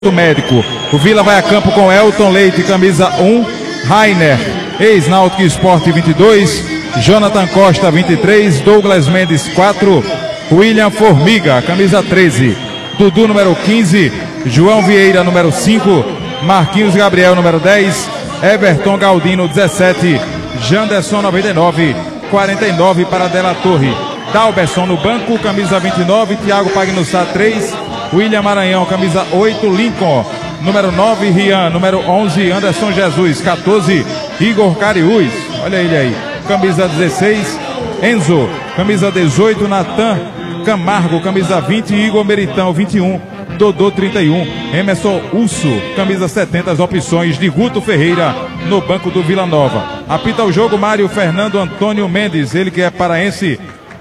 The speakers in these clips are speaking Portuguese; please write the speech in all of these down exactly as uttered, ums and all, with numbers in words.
médico. O Vila vai a campo com Elton Leite, camisa um, Rainer, ex-Náutico Esporte vinte e dois, Jonathan Costa vinte e três, Douglas Mendes quatro, William Formiga, camisa treze, Dudu número quinze, João Vieira número cinco, Marquinhos Gabriel número dez, Everton Galdino dezessete, Janderson noventa e nove, quarenta e nove para Della Torre, Dalberson no banco, camisa vinte e nove, Thiago Pagnussá três, William Maranhão, camisa oito, Lincoln, número nove, Rian, número onze, Anderson Jesus, quatorze, Igor Cariús, olha ele aí, camisa dezesseis, Enzo, camisa dezoito, Natan Camargo, camisa vinte, Igor Meritão, vinte e um, Dodô trinta e um, Emerson Usso, camisa setenta, as opções de Guto Ferreira no banco do Vila Nova. Apita o jogo Mário Fernando Antônio Mendes, ele que é paraense,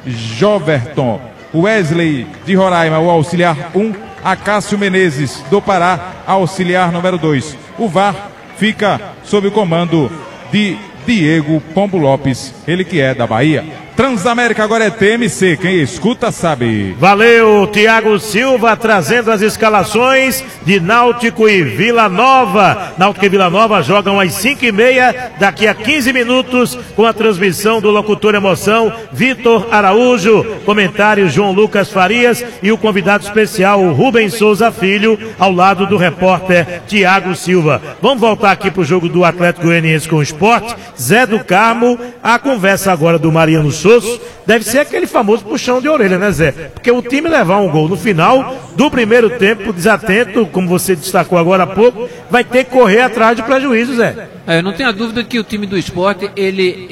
Joverton, Wesley de Roraima, o auxiliar um, Acácio Menezes do Pará, auxiliar número dois. O V A R fica sob o comando de Diego Pombo Lopes, ele que é da Bahia. Transamérica agora é T M C, quem escuta sabe. Valeu, Thiago Silva trazendo as escalações de Náutico e Vila Nova. Náutico e Vila Nova jogam às cinco e meia, daqui a quinze minutos, com a transmissão do locutor Emoção, Vitor Araújo, comentário João Lucas Farias e o convidado especial, o Rubens Souza Filho, ao lado do repórter Thiago Silva. Vamos voltar aqui para o jogo do Atlético Goianiense com o Sport. Zé do Carmo, a conversa agora do Mariano Souza deve ser aquele famoso puxão de orelha, né, Zé? Porque o time levar um gol no final do primeiro tempo, desatento, como você destacou agora há pouco, vai ter que correr atrás de prejuízo, Zé. É, eu não tenho a dúvida que o time do Sport, ele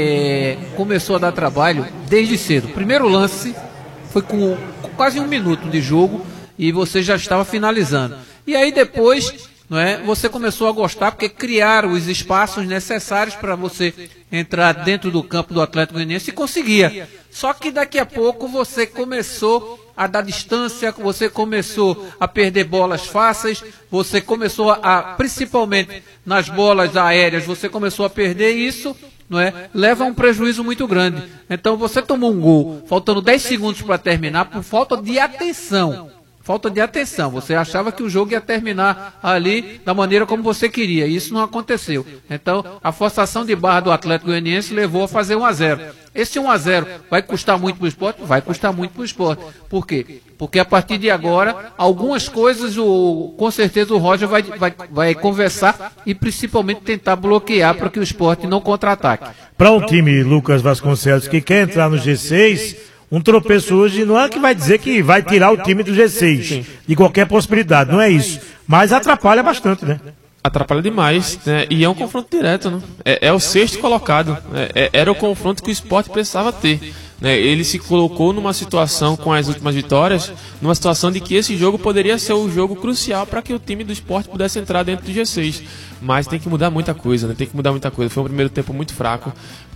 é, começou a dar trabalho desde cedo. O primeiro lance foi com, com quase um minuto de jogo e você já estava finalizando. E aí depois... Não é? Você começou a gostar porque criaram os espaços necessários para você entrar dentro do campo do Atlético Goianiense e conseguia. Só que daqui a pouco você começou a dar distância, você começou a perder bolas fáceis, você começou a, principalmente nas bolas aéreas, você começou a perder isso, não é? Leva a um prejuízo muito grande. Então você tomou um gol, faltando dez segundos para terminar, por falta de atenção. Falta de atenção, você achava que o jogo ia terminar ali da maneira como você queria, e isso não aconteceu. Então, a forçação de barra do Atlético Goianiense levou a fazer um a zero. Esse um a zero vai custar muito para o Sport? Vai custar muito para o Sport. Por quê? Porque a partir de agora, algumas coisas, o, com certeza o Roger vai, vai, vai conversar e principalmente tentar bloquear para que o Sport não contra-ataque. Para um time, Lucas Vasconcelos, que quer entrar no G seis... Um tropeço hoje não é que vai dizer que vai tirar o time do G seis, de qualquer possibilidade, não é isso. Mas atrapalha bastante, né? Atrapalha demais, né? E é um confronto direto, né? É, é o sexto colocado, né? é, era o confronto que o Sport precisava ter. Né? Ele se colocou numa situação, com as últimas vitórias, numa situação de que esse jogo poderia ser o jogo crucial para que o time do Sport pudesse entrar dentro do G seis. Mas tem que mudar muita coisa, né? Tem que mudar muita coisa. Foi um primeiro tempo muito fraco,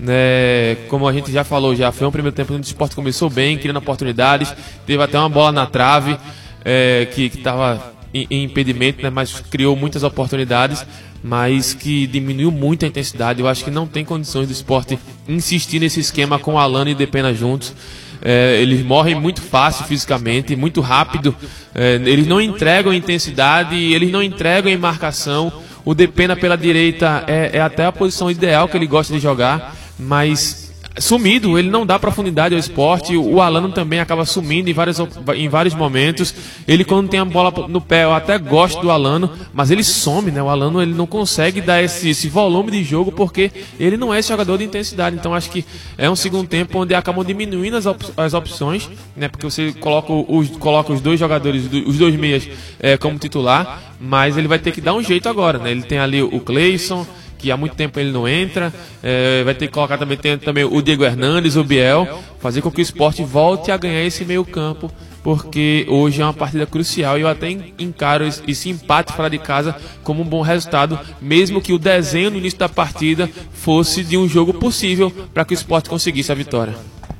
né? Como a gente já falou, já foi um primeiro tempo onde o Sport começou bem, criando oportunidades, teve até uma bola na trave é, que estava em, em impedimento, né? Mas criou muitas oportunidades, mas que diminuiu muito a intensidade. Eu acho que não tem condições do Sport insistir nesse esquema com o Alano e Depena juntos. É, eles morrem muito fácil fisicamente, muito rápido, é, eles não entregam intensidade, eles não entregam em marcação. O Depena pela direita é, é até a posição ideal que ele gosta de jogar, mas sumido, ele não dá profundidade ao Sport. O Alano também acaba sumindo em vários, em vários momentos. Ele, quando tem a bola no pé, eu até gosto do Alano, mas ele some, né? O Alano, ele não consegue dar esse, esse volume de jogo porque ele não é esse jogador de intensidade. Então acho que é um segundo tempo onde acabam diminuindo as, op as opções, né? Porque você coloca os, coloca os dois jogadores, os dois meias é, como titular, mas ele vai ter que dar um jeito agora, né? Ele tem ali o Cleison, que há muito tempo ele não entra, é, vai ter que colocar também, tem também o Diego Hernandes, o Biel, fazer com que o Sport volte a ganhar esse meio campo, porque hoje é uma partida crucial e eu até encaro esse empate fora de casa como um bom resultado, mesmo que o desenho no início da partida fosse de um jogo possível para que o Sport conseguisse a vitória.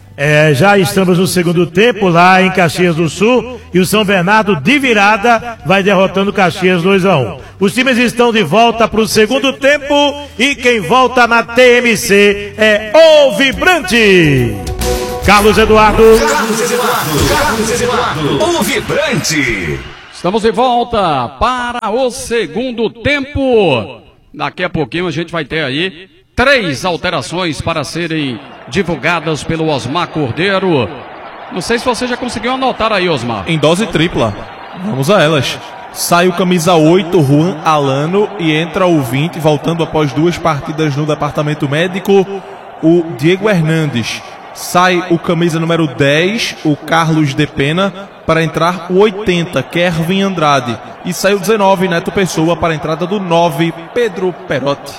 É, já estamos no segundo tempo lá em Caxias do Sul e o São Bernardo de virada vai derrotando Caxias dois a um. Os times estão de volta para o segundo tempo e quem volta na T M C é o Vibrante. Carlos Eduardo. Carlos Eduardo. Carlos Eduardo. O Vibrante. Estamos de volta para o segundo tempo. Daqui a pouquinho a gente vai ter aí três alterações para serem divulgadas pelo Osmar Cordeiro. Não sei se você já conseguiu anotar aí, Osmar. Em dose tripla. Vamos a elas. Sai o camisa oito, Juan Alano, e entra o vinte, voltando após duas partidas no departamento médico, o Diego Hernandes. Sai o camisa número dez, o Carlos de Pena, para entrar o oitenta, Kervin Andrade. E sai o dezenove, Neto Pessoa, para a entrada do nove, Pedro Perotti.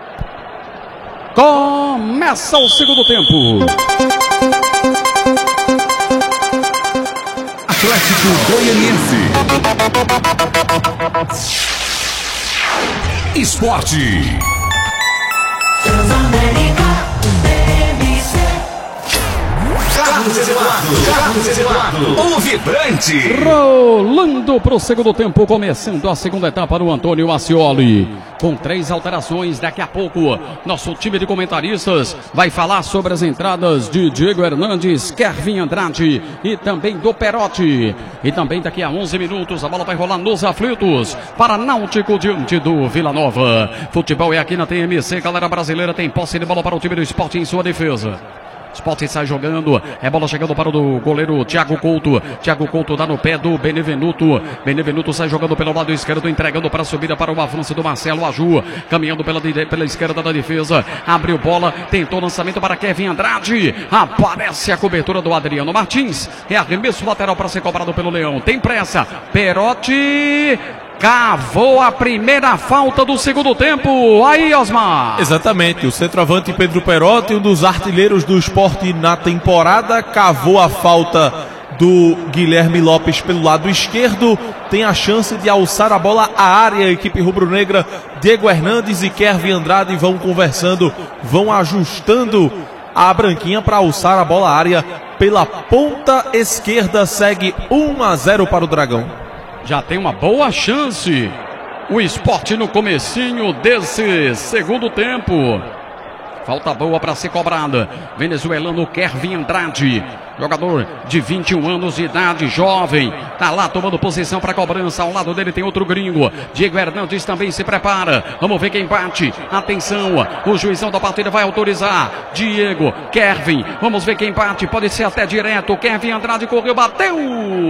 Começa o segundo tempo. Atlético Goianiense. Esporte. Carlos Eduardo, Carlos Eduardo, o vibrante. Rolando para o segundo tempo, começando a segunda etapa do Antônio Ascioli. Com três alterações, daqui a pouco, nosso time de comentaristas vai falar sobre as entradas de Diego Hernandes, Kervin Andrade e também do Perotti. E também daqui a onze minutos, a bola vai rolar nos aflitos para Náutico diante do Vila Nova. Futebol é aqui na T M C, galera brasileira tem posse de bola para o time do Sport em sua defesa. Sport sai jogando, é bola chegando para o do goleiro Thiago Couto. Thiago Couto dá no pé do Benevenuto. Benevenuto sai jogando pelo lado esquerdo, entregando para a subida para o avanço do Marcelo Aju. Caminhando pela, pela esquerda da defesa. Abriu bola, tentou lançamento para Kevin Andrade. Aparece a cobertura do Adriano Martins. É arremesso lateral para ser cobrado pelo Leão. Tem pressa. Perotti cavou a primeira falta do segundo tempo. Aí, Osmar. Exatamente, o centroavante Pedro Perotti, um dos artilheiros do Sport na temporada, cavou a falta do Guilherme Lopes pelo lado esquerdo. Tem a chance de alçar a bola à área. A equipe rubro-negra, Diego Hernandes e Kervin Andrade vão conversando, vão ajustando a branquinha para alçar a bola à área pela ponta esquerda. Segue um a zero para o Dragão. Já tem uma boa chance o Sport no comecinho desse segundo tempo. Falta boa para ser cobrada. Venezuelano Kervin Andrade, jogador de vinte e um anos de idade, jovem. Tá lá tomando posição para cobrança. Ao lado dele tem outro gringo. Diego Hernandes também se prepara. Vamos ver quem bate. Atenção, o juizão da partida vai autorizar. Diego, Kervin. Vamos ver quem bate. Pode ser até direto. Kervin Andrade correu, bateu.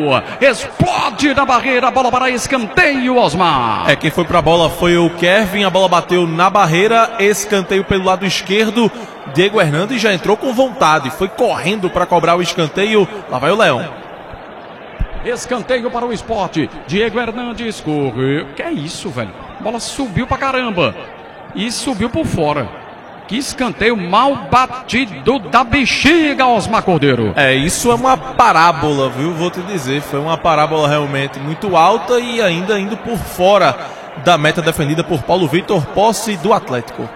Explode na barreira. Bola para escanteio, Osmar. É, quem foi para a bola foi o Kervin. A bola bateu na barreira. Escanteio pelo lado esquerdo. Diego Hernandes já entrou com vontade, foi correndo para cobrar o escanteio. Lá vai o Leão. Escanteio para o Sport. Diego Hernandes correu. Que é isso, velho? A bola subiu pra caramba e subiu por fora. Que escanteio mal batido da bexiga, Osmar Cordeiro. É, isso é uma parábola, viu? Vou te dizer, foi uma parábola realmente muito alta e ainda indo por fora da meta defendida por Paulo Vitor, posse do Atlético.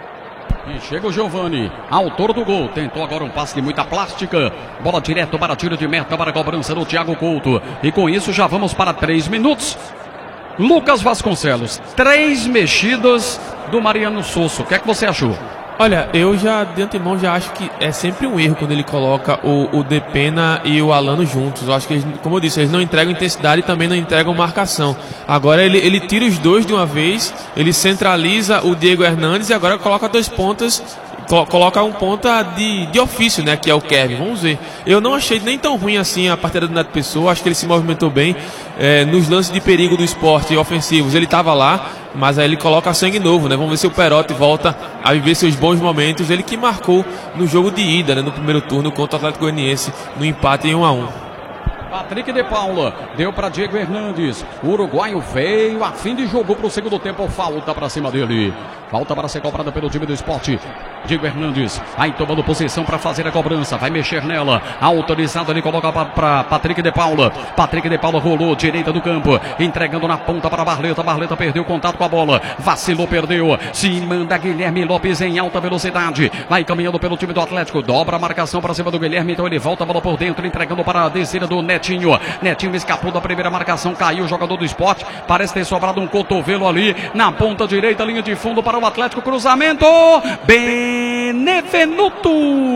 E chega o Giovani, autor do gol. Tentou agora um passe de muita plástica. Bola direto para tiro de meta, para a cobrança do Thiago Couto. E com isso já vamos para três minutos. Lucas Vasconcelos, três mexidas do Mariano Sosso. O que é que você achou? Olha, eu já de antemão já acho que é sempre um erro quando ele coloca o, o Depena e o Alano juntos. Eu acho que, eles, como eu disse, eles não entregam intensidade e também não entregam marcação. Agora ele, ele tira os dois de uma vez, ele centraliza o Diego Hernandes e agora coloca dois pontas, co coloca um ponta de, de ofício, né, que é o Kevin. Vamos ver. Eu não achei nem tão ruim assim a partida do Neto Pessoa, acho que ele se movimentou bem. É, nos lances de perigo do esporte ofensivos, ele estava lá, mas aí ele coloca sangue novo, né? Vamos ver se o Perotti volta a viver seus bons momentos. Ele que marcou no jogo de ida, né? No primeiro turno contra o Atlético Goianiense, no empate em um a um. Patrick de Paula deu para Diego Hernandes. O uruguaio veio a fim de jogo para o segundo tempo. Falta para cima dele. Falta para ser cobrada pelo time do Sport. Diego Hernandes aí tomando posição para fazer a cobrança. Vai mexer nela. Autorizado, ele coloca para Patrick de Paula. Patrick de Paula rolou direita do campo, entregando na ponta para Barleta. Barleta perdeu contato com a bola. Vacilou, perdeu. Se manda Guilherme Lopes em alta velocidade. Vai caminhando pelo time do Atlético. Dobra a marcação para cima do Guilherme. Então ele volta a bola por dentro, entregando para a descida do Neto. Netinho. Netinho escapou da primeira marcação, caiu o jogador do Sport. Parece ter sobrado um cotovelo ali na ponta direita, linha de fundo para o Atlético. Cruzamento. Benevenuto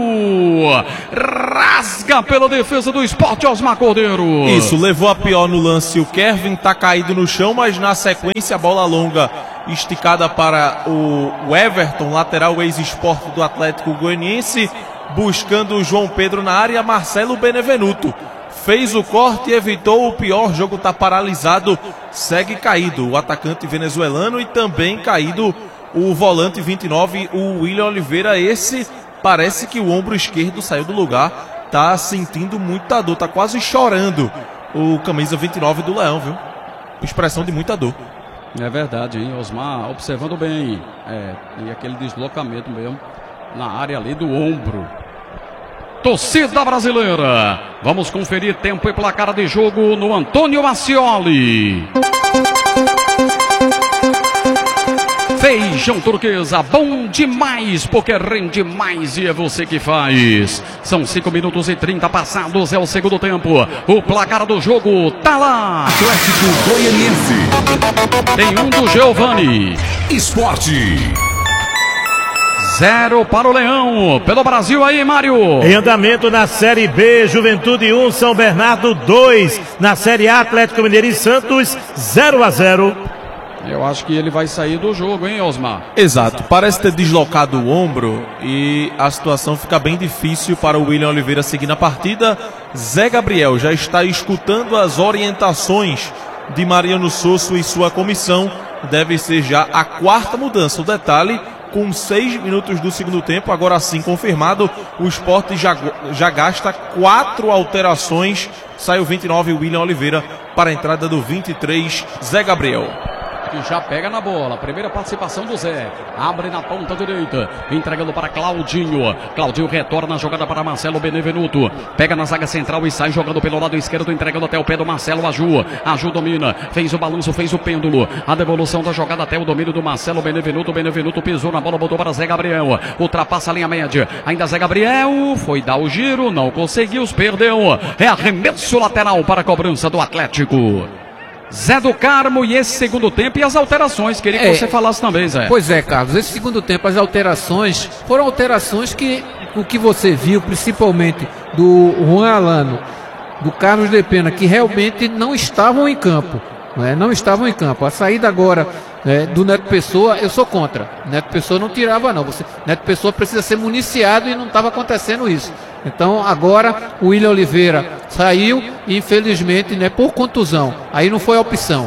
rasga pela defesa do Sport, Osmar Cordeiro. Isso, levou a pior no lance. O Kevin tá caído no chão, mas na sequência a bola longa esticada para o Everton, lateral ex-Sport do Atlético Goianiense, buscando o João Pedro na área. Marcelo Benevenuto fez o corte e evitou o pior. O jogo está paralisado, segue caído o atacante venezuelano e também caído o volante vinte e nove, o William Oliveira. Esse parece que o ombro esquerdo saiu do lugar, tá sentindo muita dor, tá quase chorando o camisa vinte e nove do Leão, viu? Expressão de muita dor. É verdade, hein? Osmar observando bem. É, e aquele deslocamento mesmo na área ali do ombro. Torcida brasileira, vamos conferir tempo e placar de jogo no Antônio Ascioli. Feijão turquesa, bom demais, porque rende mais e é você que faz. São cinco minutos e trinta passados, é o segundo tempo. O placar do jogo tá lá. Atlético Goianiense. Tem um do Giovani. Esporte. Zero para o Leão. Pelo Brasil aí, Mário. Em andamento na Série B, Juventude um, São Bernardo dois. Na Série A, Atlético Mineiro e Santos zero a zero. Eu acho que ele vai sair do jogo, hein, Osmar? Exato, parece ter deslocado o ombro e a situação fica bem difícil para o William Oliveira seguir na partida. Zé Gabriel já está escutando as orientações de Mariano Sosso e sua comissão. Deve ser já a quarta mudança. O detalhe, com seis minutos do segundo tempo, agora sim confirmado, o Sport já, já gasta quatro alterações. Sai o vinte e nove, William Oliveira, para a entrada do vinte e três, Zé Gabriel. Que já pega na bola, primeira participação do Zé, abre na ponta direita, entregando para Claudinho, Claudinho retorna a jogada para Marcelo Benevenuto, pega na zaga central e sai jogando pelo lado esquerdo, entregando até o pé do Marcelo Aju, Aju domina, fez o balanço, fez o pêndulo, a devolução da jogada até o domínio do Marcelo Benevenuto, Benevenuto pisou na bola, botou para Zé Gabriel, ultrapassa a linha média, ainda Zé Gabriel, foi dar o giro, não conseguiu, perdeu, é arremesso lateral para a cobrança do Atlético. Zé do Carmo, e esse segundo tempo e as alterações, queria que é, você falasse também, Zé. Pois é, Carlos, esse segundo tempo, as alterações, foram alterações que, o que você viu, principalmente do Juan Alano, do Carlos de Pena, que realmente não estavam em campo, né? Não estavam em campo. A saída agora é, do Neto Pessoa, eu sou contra. Neto Pessoa não tirava, não. Você, Neto Pessoa precisa ser municiado e não estava acontecendo isso. Então agora o William Oliveira saiu e infelizmente, né, por contusão, aí não foi a opção.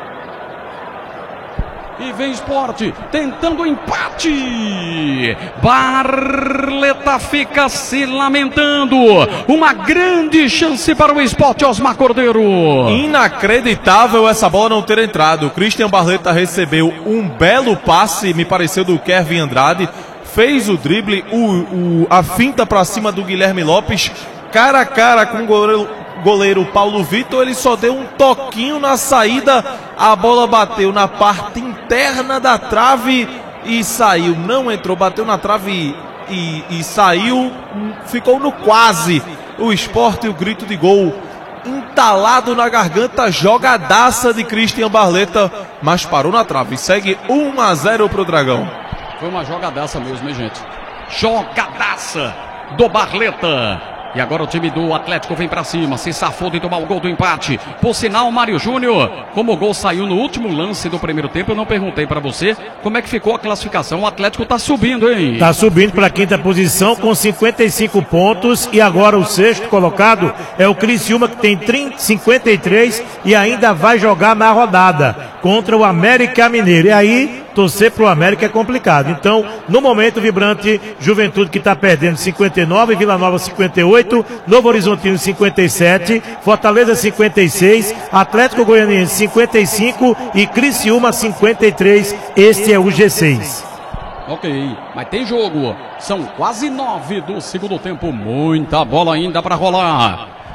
E vem Sport tentando empate. Barleta fica se lamentando. Uma grande chance para o Sport, Osmar Cordeiro. Inacreditável essa bola não ter entrado. O Christian Barleta recebeu um belo passe, me pareceu, do Kevin Andrade. Fez o drible, o, o, a finta para cima do Guilherme Lopes, cara a cara com o goleiro, goleiro Paulo Vitor. Ele só deu um toquinho na saída, a bola bateu na parte interna da trave e saiu. Não entrou, bateu na trave e, e, e saiu, ficou no quase. O Sport e o grito de gol entalado na garganta, jogadaça de Christian Barleta, mas parou na trave. Segue um a zero para o Dragão. Foi uma jogadaça mesmo, hein, gente? Jogadaça do Barleta. E agora o time do Atlético vem pra cima, se safou de tomar o gol do empate. Por sinal, Mário Júnior, como o gol saiu no último lance do primeiro tempo, eu não perguntei pra você como é que ficou a classificação. O Atlético tá subindo, hein? Tá subindo pra quinta posição com cinquenta e cinco pontos. E agora o sexto colocado é o Criciúma, que tem trinta, cinquenta e três e ainda vai jogar na rodada contra o América Mineiro. E aí, torcer pro América é complicado. Então, no momento, vibrante, Juventude que tá perdendo cinquenta e nove, Vila Nova cinquenta e oito, Novo Horizontino cinquenta e sete, Fortaleza cinquenta e seis, Atlético Goianiense cinquenta e cinco e Criciúma cinquenta e três. Este é o G seis. Ok, mas tem jogo. São quase nove do segundo tempo. Muita bola ainda para rolar.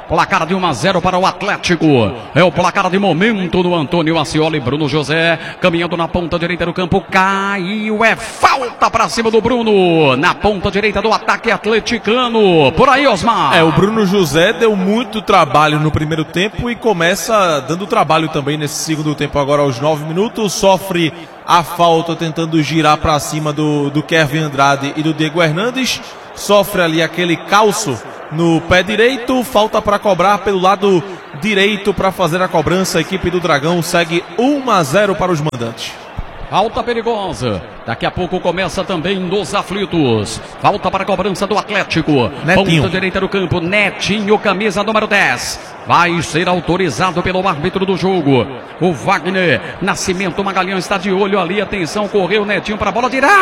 Placar de um a zero para o Atlético. É o placar de momento do Antônio Ascioli. Bruno José caminhando na ponta direita do campo. Caiu. É falta para cima do Bruno. Na ponta direita do ataque atleticano. Por aí, Osmar. É, o Bruno José deu muito trabalho no primeiro tempo e começa dando trabalho também nesse segundo tempo. Agora aos nove minutos. Sofre a falta tentando girar para cima do, do Kevin Andrade e do Diego Hernandes. Sofre ali aquele calço no pé direito, falta para cobrar pelo lado direito para fazer a cobrança. A equipe do Dragão segue um a zero para os mandantes. Falta perigosa. Daqui a pouco começa também nos aflitos. Falta para a cobrança do Atlético. Netinho. Ponta direita do campo. Netinho, camisa número dez. Vai ser autorizado pelo árbitro do jogo. O Wagner Nascimento Magalhães está de olho ali. Atenção, correu Netinho para a bola direto.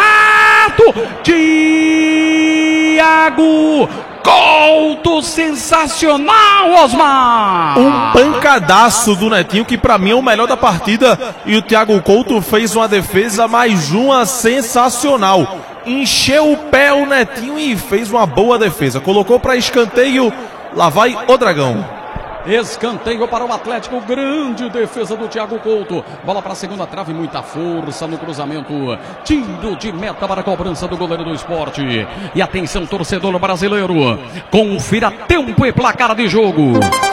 Thiago Couto, sensacional, Osmar! Um pancadaço do Netinho, que pra mim é o melhor da partida. E o Thiago Couto fez uma defesa, mais uma sensacional. Encheu o pé o Netinho e fez uma boa defesa. Colocou para escanteio, lá vai o Dragão. Escanteio para o Atlético, grande defesa do Thiago Couto. Bola para a segunda trave, muita força no cruzamento. Tiro de meta para a cobrança do goleiro do Sport. E atenção, torcedor brasileiro. Confira tempo e placar de jogo.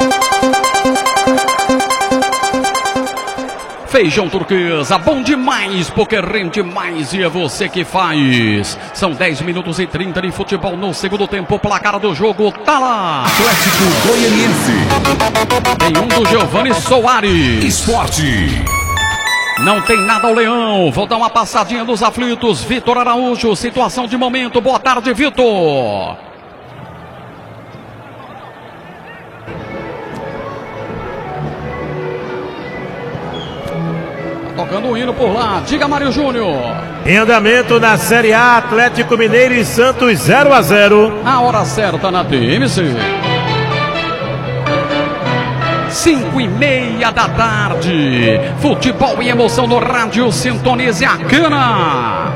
Feijão turquesa, bom demais, porque rende mais e é você que faz. São dez minutos e trinta de futebol no segundo tempo. Placar do jogo tá lá. Atlético Goianiense. Tem um do Giovanni Soares. Esporte. Não tem nada ao Leão. Vou dar uma passadinha nos aflitos. Vitor Araújo, situação de momento. Boa tarde, Vitor. Tocando o hino por lá. Diga, Mário Júnior. Em andamento na Série A, Atlético Mineiro e Santos zero a zero. A hora certa na T M C. Cinco e meia da tarde. Futebol e emoção no rádio. Sintonize a cana.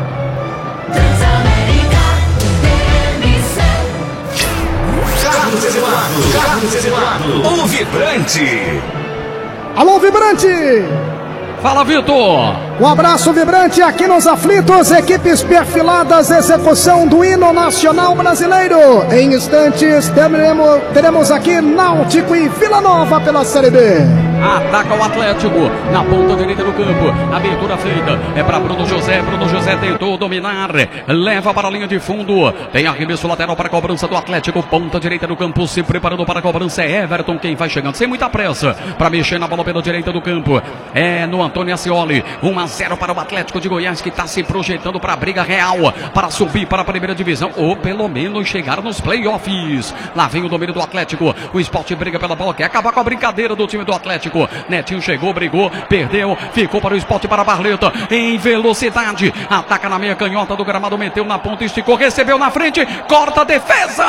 Carlos Eduardo. Carlos Eduardo. O Vibrante. Alô, Vibrante! Fala, Vitor! Um abraço vibrante aqui nos aflitos, equipes perfiladas, execução do hino nacional brasileiro. Em instantes teremos, teremos aqui Náutico e Vila Nova pela Série B. Ataca o Atlético na ponta direita do campo. Abertura feita é para Bruno José. Bruno José tentou dominar, leva para a linha de fundo. Tem arremesso lateral para a cobrança do Atlético. Ponta direita do campo, se preparando para a cobrança. É Everton quem vai chegando sem muita pressa para mexer na bola pela direita do campo. É no Antônio Ascioli. um a zero para o Atlético de Goiás, que está se projetando para a briga real, para subir para a primeira divisão ou pelo menos chegar nos playoffs. Lá vem o domínio do Atlético. O Sport briga pela bola, quer acabar com a brincadeira do time do Atlético. Netinho chegou, brigou, perdeu, ficou para o Sport, para a Barleta, em velocidade, ataca na meia canhota do gramado, meteu na ponta, esticou, recebeu na frente, corta a defesa,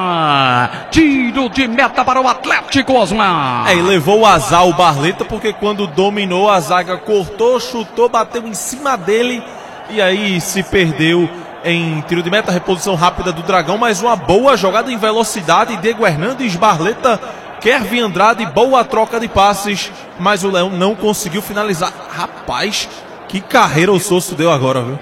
tiro de meta para o Atlético, Osmar. É, e levou o azar o Barleta, porque quando dominou a zaga, cortou, chutou, bateu em cima dele e aí se perdeu em tiro de meta. Reposição rápida do Dragão, mas uma boa jogada em velocidade. Diego Hernandes, Barleta, Kevin Andrade, boa troca de passes, mas o Leão não conseguiu finalizar. Rapaz, que carreira o Sosso deu agora, viu?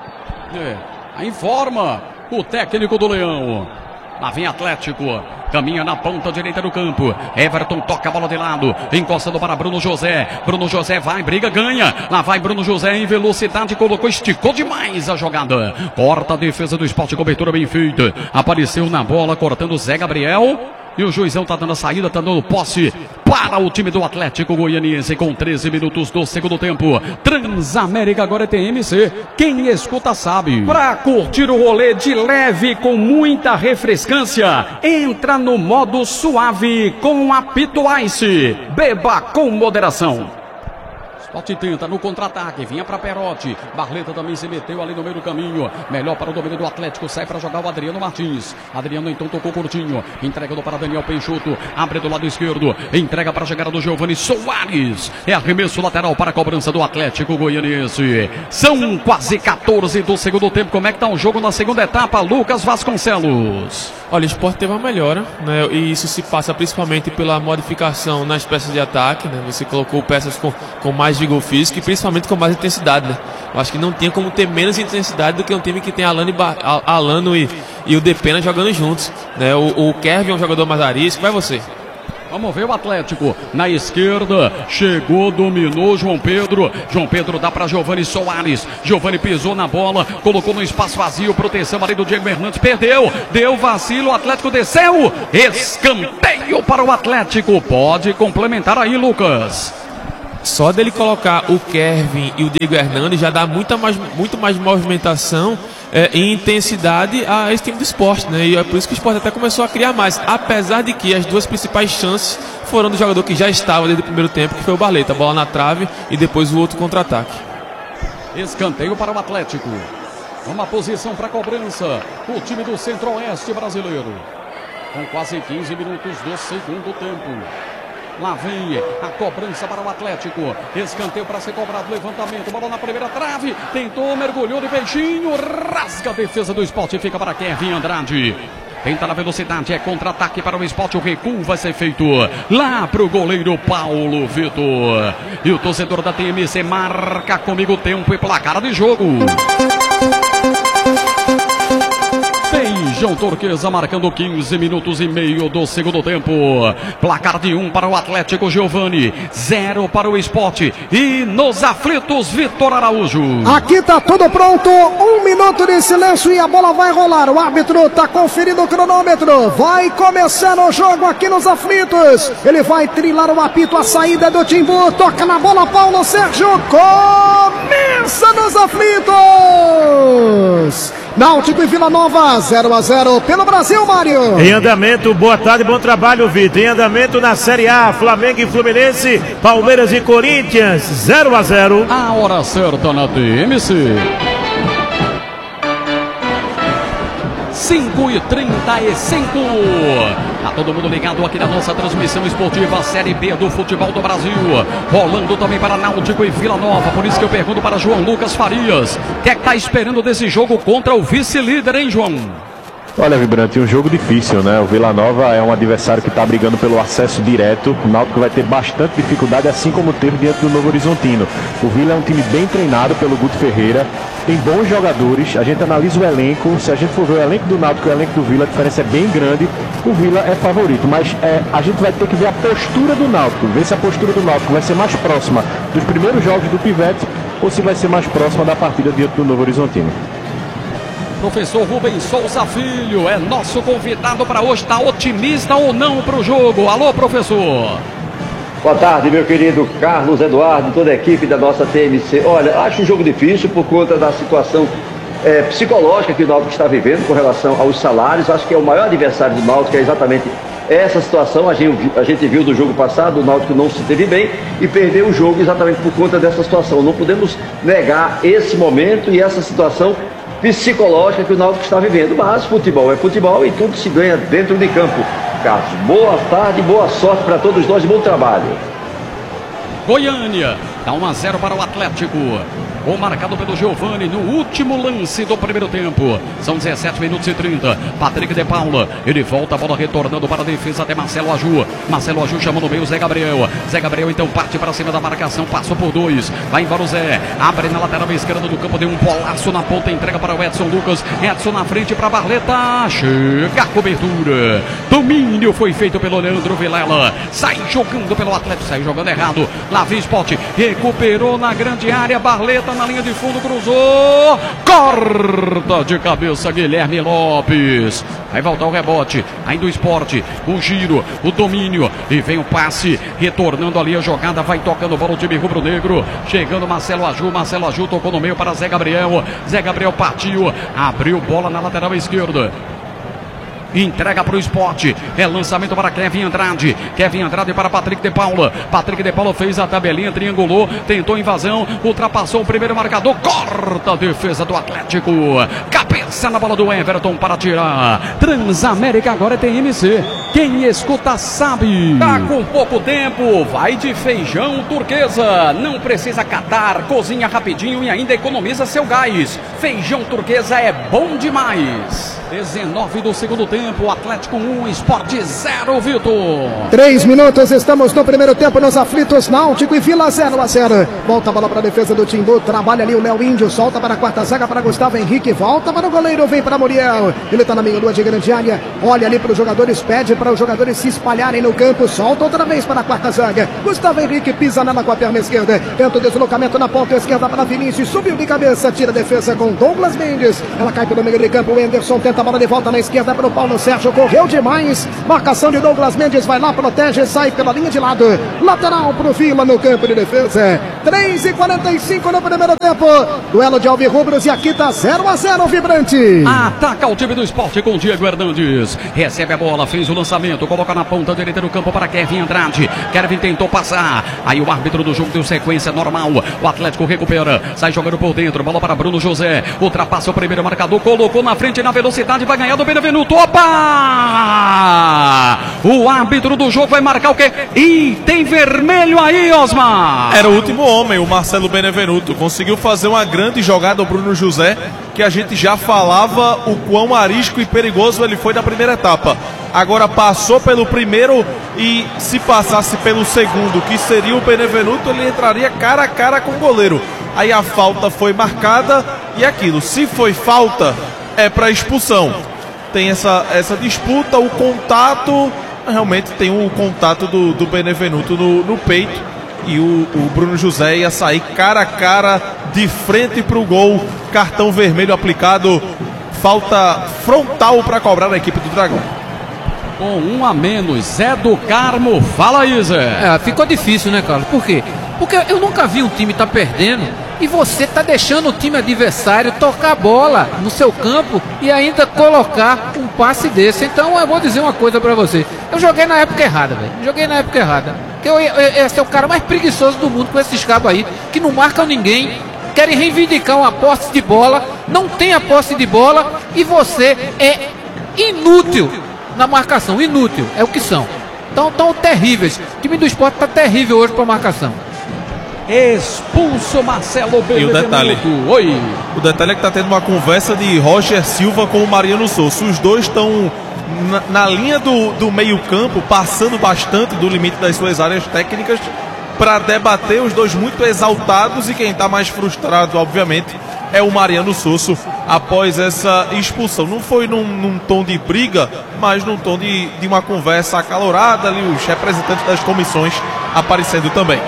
É, informa o técnico do Leão. Lá vem Atlético, caminha na ponta direita do campo. Everton toca a bola de lado, encostando para Bruno José. Bruno José vai, briga, ganha. Lá vai Bruno José em velocidade, colocou, esticou demais a jogada. Corta a defesa do Sport, cobertura bem feita. Apareceu na bola, cortando o Zé Gabriel. E o juizão tá dando a saída, tá dando posse para o time do Atlético Goianiense com treze minutos do segundo tempo. Transamérica agora é T M C. Quem escuta sabe. Pra curtir o rolê de leve com muita refrescância, entra no modo suave com a Pito Ice. Beba com moderação. Sport tenta no contra-ataque, vinha para Perotti. Barleta também se meteu ali no meio do caminho. Melhor para o domínio do Atlético, sai para jogar o Adriano Martins. Adriano então tocou curtinho, entregando para Daniel Peixoto, abre do lado esquerdo, entrega para a chegada do Giovani Soares. É arremesso lateral para a cobrança do Atlético Goianiense. São quase quatorze do segundo tempo. Como é que está o jogo na segunda etapa, Lucas Vasconcelos? Olha, o Sport teve uma melhora, né? E isso se passa principalmente pela modificação nas peças de ataque, né? Você colocou peças com, com mais vigor físico e principalmente com mais intensidade, né? Eu acho que não tinha como ter menos intensidade do que um time que tem Alano e, ba Alano e, e o Depena jogando juntos, né? O, o Kevin é um jogador mais arisco. Vai você. Vamos ver o Atlético na esquerda, chegou, dominou João Pedro, João Pedro dá para Giovani Soares, Giovani pisou na bola, colocou no espaço vazio, proteção ali do Diego Hernandes, perdeu, deu vacilo, o Atlético desceu, escanteio para o Atlético, pode complementar aí, Lucas. Só dele colocar o Kevin e o Diego Hernandes já dá muita mais, muito mais movimentação é, e intensidade a esse time do Sport, né? E é por isso que o Sport até começou a criar mais, apesar de que as duas principais chances foram do jogador que já estava desde o primeiro tempo, que foi o Barleta, a bola na trave e depois o outro contra-ataque. Escanteio para o Atlético, uma posição para cobrança, o time do Centro-Oeste brasileiro, com quase quinze minutos do segundo tempo. Lá vem a cobrança para o Atlético. Escanteio para ser cobrado. Levantamento. Bola na primeira trave. Tentou, mergulhou de peixinho. Rasga a defesa do Sport. Fica para Kevin Andrade. Tenta na velocidade. É contra-ataque para o Sport. O recuo vai ser feito lá para o goleiro Paulo Vitor. E o torcedor da T M C marca comigo tempo e placar de jogo. Feijão Turquesa marcando quinze minutos e meio do segundo tempo. Placar de um para o Atlético Giovani, zero para o Sport. E nos aflitos, Vitor Araújo. Aqui tá tudo pronto, um minuto de silêncio e a bola vai rolar. O árbitro tá conferindo o cronômetro. Vai começar o jogo aqui nos aflitos. Ele vai trilar o apito, a saída do Timbu. Toca na bola, Paulo Sérgio. Começa nos aflitos. Náutico e Vila Nova, zero a zero pelo Brasil, Mário. Em andamento, boa tarde, bom trabalho, Vitor. Em andamento na Série A, Flamengo e Fluminense, Palmeiras e Corinthians, zero a zero. A hora certa na T M C. cinco e trinta e cinco. Tá todo mundo ligado aqui na nossa transmissão esportiva Série B do futebol do Brasil. Rolando também para Náutico e Vila Nova. Por isso que eu pergunto para João Lucas Farias: o que é que tá esperando desse jogo contra o vice-líder, hein, João? Olha, Vibrante, um jogo difícil, né? O Vila Nova é um adversário que está brigando pelo acesso direto. O Náutico vai ter bastante dificuldade, assim como teve diante do Novo Horizontino. O Vila é um time bem treinado pelo Guto Ferreira, tem bons jogadores. A gente analisa o elenco, se a gente for ver o elenco do Náutico e o elenco do Vila, a diferença é bem grande. O Vila é favorito, mas é, a gente vai ter que ver a postura do Náutico, ver se a postura do Náutico vai ser mais próxima dos primeiros jogos do Pivete ou se vai ser mais próxima da partida diante do Novo Horizontino. Professor Rubens Souza Filho é nosso convidado para hoje. Está otimista ou não para o jogo? Alô, professor. Boa tarde, meu querido Carlos Eduardo, toda a equipe da nossa T M C. Olha, acho um jogo difícil por conta da situação é, psicológica que o Náutico está vivendo com relação aos salários. Acho que é o maior adversário do Náutico, é exatamente essa situação. A gente, a gente viu do jogo passado, o Náutico não se teve bem e perdeu o jogo exatamente por conta dessa situação. Não podemos negar esse momento e essa situação psicológica que o Náutico está vivendo, mas futebol é futebol e tudo se ganha dentro de campo. Carlos, boa tarde, boa sorte para todos nós e bom trabalho. Goiânia, dá um a zero para o Atlético. Gol marcado pelo Giovani no último lance do primeiro tempo. São dezessete minutos e trinta. Patrick de Paula. Ele volta a bola retornando para a defesa até Marcelo Aju. Marcelo Aju chamando no meio Zé Gabriel. Zé Gabriel então parte para cima da marcação. Passou por dois. Vai embora o Zé. Abre na lateral esquerda do campo. Deu um bolaço na ponta. Entrega para o Edson Lucas. Edson na frente para Barleta. Chega a cobertura. Domínio foi feito pelo Leandro Vilela. Sai jogando pelo Atlético. Sai jogando errado. Lá vem Sport. Recuperou na grande área. Barleta na linha de fundo, cruzou, corta de cabeça Guilherme Lopes, vai voltar o rebote, ainda o Sport, o giro, o domínio, e vem o passe, retornando ali a jogada, vai tocando bola o time rubro-negro, chegando Marcelo Aju, Marcelo Aju tocou no meio para Zé Gabriel, Zé Gabriel partiu, abriu bola na lateral esquerda. entrega para o Sport. É lançamento para Kevin Andrade. Kevin Andrade para Patrick de Paula. Patrick de Paula fez a tabelinha, triangulou, tentou invasão, ultrapassou o primeiro marcador, corta a defesa do Atlético. Cabeça na bola do Everton para tirar. Transamérica agora é T M C. Quem escuta sabe. Tá com pouco tempo, vai de feijão turquesa. Não precisa catar, cozinha rapidinho e ainda economiza seu gás. Feijão turquesa é bom demais. dezenove do segundo tempo, Atlético um, Sport zero, Vitor. Três minutos, estamos no primeiro tempo nos aflitos. Náutico e Vila zero a zero. Volta a bola para a defesa do Timbu, trabalha ali o Léo Índio, solta para a quarta zaga para Gustavo Henrique, volta para o goleiro, vem para Muriel. Ele está na meia lua de grande área, olha ali para os jogadores, pede para os jogadores se espalharem no campo, solta outra vez para a quarta zaga. Gustavo Henrique pisa nela com a perna esquerda, tenta o deslocamento na ponta esquerda para Vinícius, subiu de cabeça, tira a defesa com Douglas Mendes. Ela cai pelo meio de campo, o Anderson tenta a bola de volta na esquerda para o Paulo Sérgio, correu demais. Marcação de Douglas Mendes, vai lá, protege, sai pela linha de lado. Lateral para o Vila no campo de defesa. três e quarenta e cinco no primeiro tempo. Duelo de alvirrubros e aqui tá zero a zero, vibrante. Ataca o time do Sport com Diego Hernandes. Recebe a bola, fez o lançamento, coloca na ponta direita do campo para Kevin Andrade. Kevin tentou passar. Aí o árbitro do jogo deu sequência normal. O Atlético recupera, sai jogando por dentro. Bola para Bruno José. Ultrapassa o primeiro marcador, colocou na frente na velocidade, vai ganhar do Benevenuto. Opa! O árbitro do jogo vai marcar o quê? Ih, tem vermelho aí, Osmar. Era o último homem, o Marcelo Benevenuto. Conseguiu fazer uma grande jogada, o Bruno José, que a gente já falava o quão arisco e perigoso ele foi na primeira etapa. Agora passou pelo primeiro e se passasse pelo segundo, que seria o Benevenuto, ele entraria cara a cara com o goleiro. Aí a falta foi marcada e aquilo, se foi falta, é para expulsão. Tem essa, essa disputa, o contato, realmente tem o contato do, do Benevenuto no, no peito e o, o Bruno José ia sair cara a cara de frente para o gol, cartão vermelho aplicado, falta frontal para cobrar a equipe do Dragão. Com um a menos, Zé do Carmo, fala aí, Zé. É, ficou difícil, né, Carlos? Por quê? Porque eu nunca vi um time estar tá perdendo e você tá deixando o time adversário tocar a bola no seu campo e ainda colocar um passe desse. Então eu vou dizer uma coisa pra você. Eu joguei na época errada, velho. Joguei na época errada. Porque eu, eu, eu ia ser o cara mais preguiçoso do mundo com esses cabos aí, que não marcam ninguém, querem reivindicar uma posse de bola, não tem a posse de bola e você é inútil na marcação. Inútil, é o que são. Então estão terríveis. O time do Sport tá terrível hoje pra marcação. Expulso Marcelo Benevenuto. E o detalhe, Oi. o detalhe é que tá tendo uma conversa de Roger Silva com o Mariano Souza. Os dois estão na, na linha do, do meio campo, passando bastante do limite das suas áreas técnicas para debater, os dois muito exaltados, e quem está mais frustrado, obviamente, é o Mariano Souza após essa expulsão. Não foi num, num tom de briga, mas num tom de, de uma conversa acalorada, ali os representantes das comissões aparecendo também.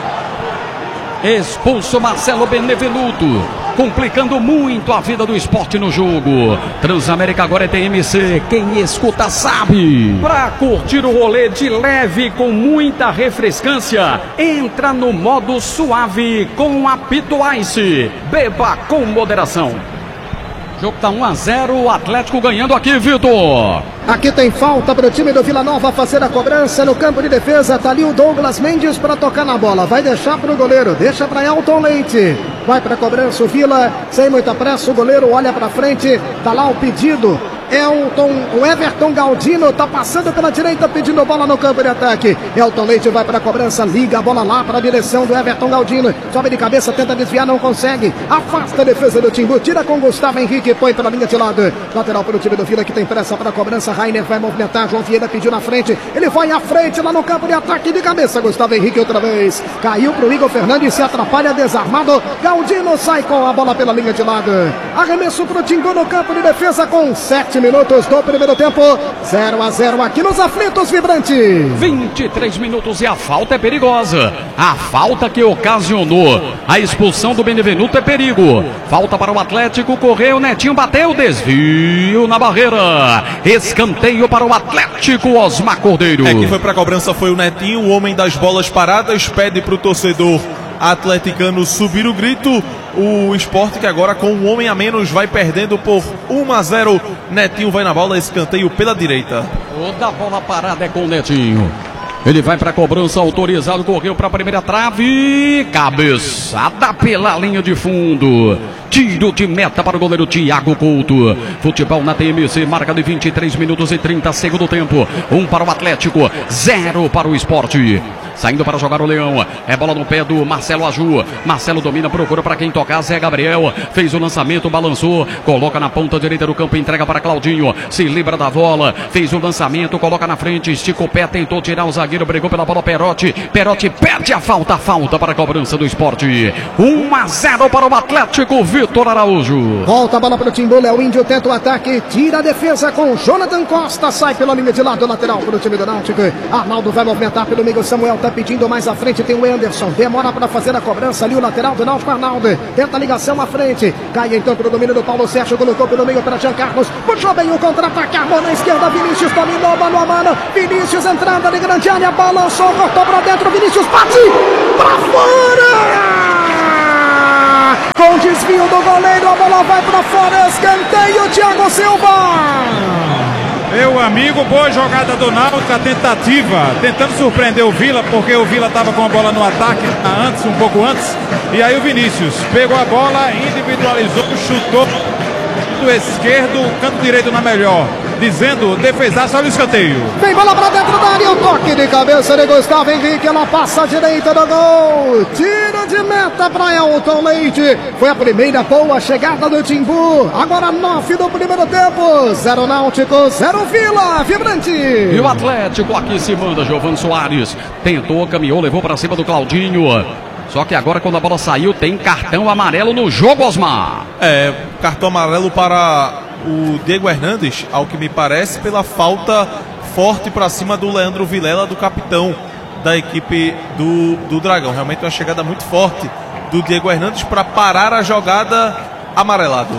Expulso Marcelo Benevenuto, complicando muito a vida do Sport no jogo. Transamérica agora é T M C, quem escuta sabe. Pra curtir o rolê de leve com muita refrescância, entra no modo suave com apito Ice. Beba com moderação. O jogo tá um a zero, o Atlético ganhando aqui, Vitor. Aqui tem falta para o time do Vila Nova fazer a cobrança no campo de defesa. Tá ali o Douglas Mendes para tocar na bola. Vai deixar para o goleiro, deixa para Elton Leite. Vai para a cobrança o Vila, sem muita pressa. O goleiro olha para frente, tá lá o pedido. Elton, o Everton Galdino tá passando pela direita pedindo bola no campo de ataque. Elton Leite vai para a cobrança, liga a bola lá para a direção do Everton Galdino. Sobe de cabeça, tenta desviar, não consegue. Afasta a defesa do Timbu, tira com Gustavo Henrique, põe pela linha de lado. Lateral para o time do Vila que tem pressa para a cobrança. Rainer vai movimentar, João Vieira pediu na frente. Ele vai à frente lá no campo de ataque de cabeça. Gustavo Henrique outra vez. Caiu para o Igor Fernandes, se atrapalha, desarmado. Galdino sai com a bola pela linha de lado. Arremesso para o Timbu no campo de defesa com sete minutos do primeiro tempo, zero a zero aqui nos aflitos, vibrante. vinte e três minutos e a falta é perigosa. A falta que ocasionou a expulsão do Benevenuto é perigo. Falta para o Atlético, correu, Netinho bateu, desvio na barreira. Escanteio para o Atlético, Osmar Cordeiro. É, quem foi para a cobrança foi o Netinho, o homem das bolas paradas, pede para o torcedor atleticanos subir o grito. O Sport, que agora com um homem a menos vai perdendo por um a zero. Netinho vai na bola, escanteio pela direita. Toda bola parada é com o Netinho. Ele vai para a cobrança, autorizado, correu para a primeira trave, cabeçada pela linha de fundo. Tiro de meta para o goleiro Thiago Couto. Futebol na T M C, marca de vinte e três minutos e trinta segundo tempo. Um para o Atlético, zero para o Sport. Saindo para jogar o Leão. É bola no pé do Marcelo Aju. Marcelo domina, procura para quem tocar. Zé Gabriel fez o lançamento, balançou. Coloca na ponta direita do campo, entrega para Claudinho. Se livra da bola, fez o lançamento, coloca na frente, estica o pé, tentou tirar o zagueiro, brigou pela bola Perotti. Perotti perde a falta, falta para a cobrança do Sport. um a zero para o Atlético, Vitor Araújo. Volta a bola para o Timbu, Léo Índio tenta o ataque, tira a defesa com Jonathan Costa, sai pela linha de lado lateral para o time do Náutico. Arnaldo vai movimentar pelo meio, Samuel tá pedindo mais à frente, tem o Anderson, demora para fazer a cobrança ali o lateral do Náutico. Arnaldo tenta a ligação à frente, cai então para o domínio do Paulo Sérgio, colocou pelo meio para Jean Carlos, puxou bem o contra-ataque, armou na esquerda, Vinícius dominou, mano a mano, Vinícius entrada de grande área, balançou, cortou para dentro, Vinícius bate para fora! Com desvio do goleiro, a bola vai para fora, escanteio, Thiago Silva! Meu amigo, boa jogada do Náutico, a tentativa, tentando surpreender o Vila, porque o Vila estava com a bola no ataque antes, um pouco antes, e aí o Vinícius pegou a bola, individualizou, chutou do esquerdo, canto direito na melhor, dizendo, defesaço, olha o escanteio. Vem bola pra dentro da área, o toque de cabeça de Gustavo Henrique, ela passa à direita do gol, tiro de meta para Elton Leite, foi a primeira boa chegada do Timbu, agora nove do primeiro tempo, zero Náutico, zero Vila, vibrante. E o Atlético aqui se manda, Giovanni Soares, tentou, caminhou, levou para cima do Claudinho. Só que agora, quando a bola saiu, tem cartão amarelo no jogo, Osmar. É, cartão amarelo para o Diego Hernandes, ao que me parece, pela falta forte para cima do Leandro Vilela, do capitão da equipe do, do Dragão. Realmente uma chegada muito forte do Diego Hernandes para parar a jogada, amarelado.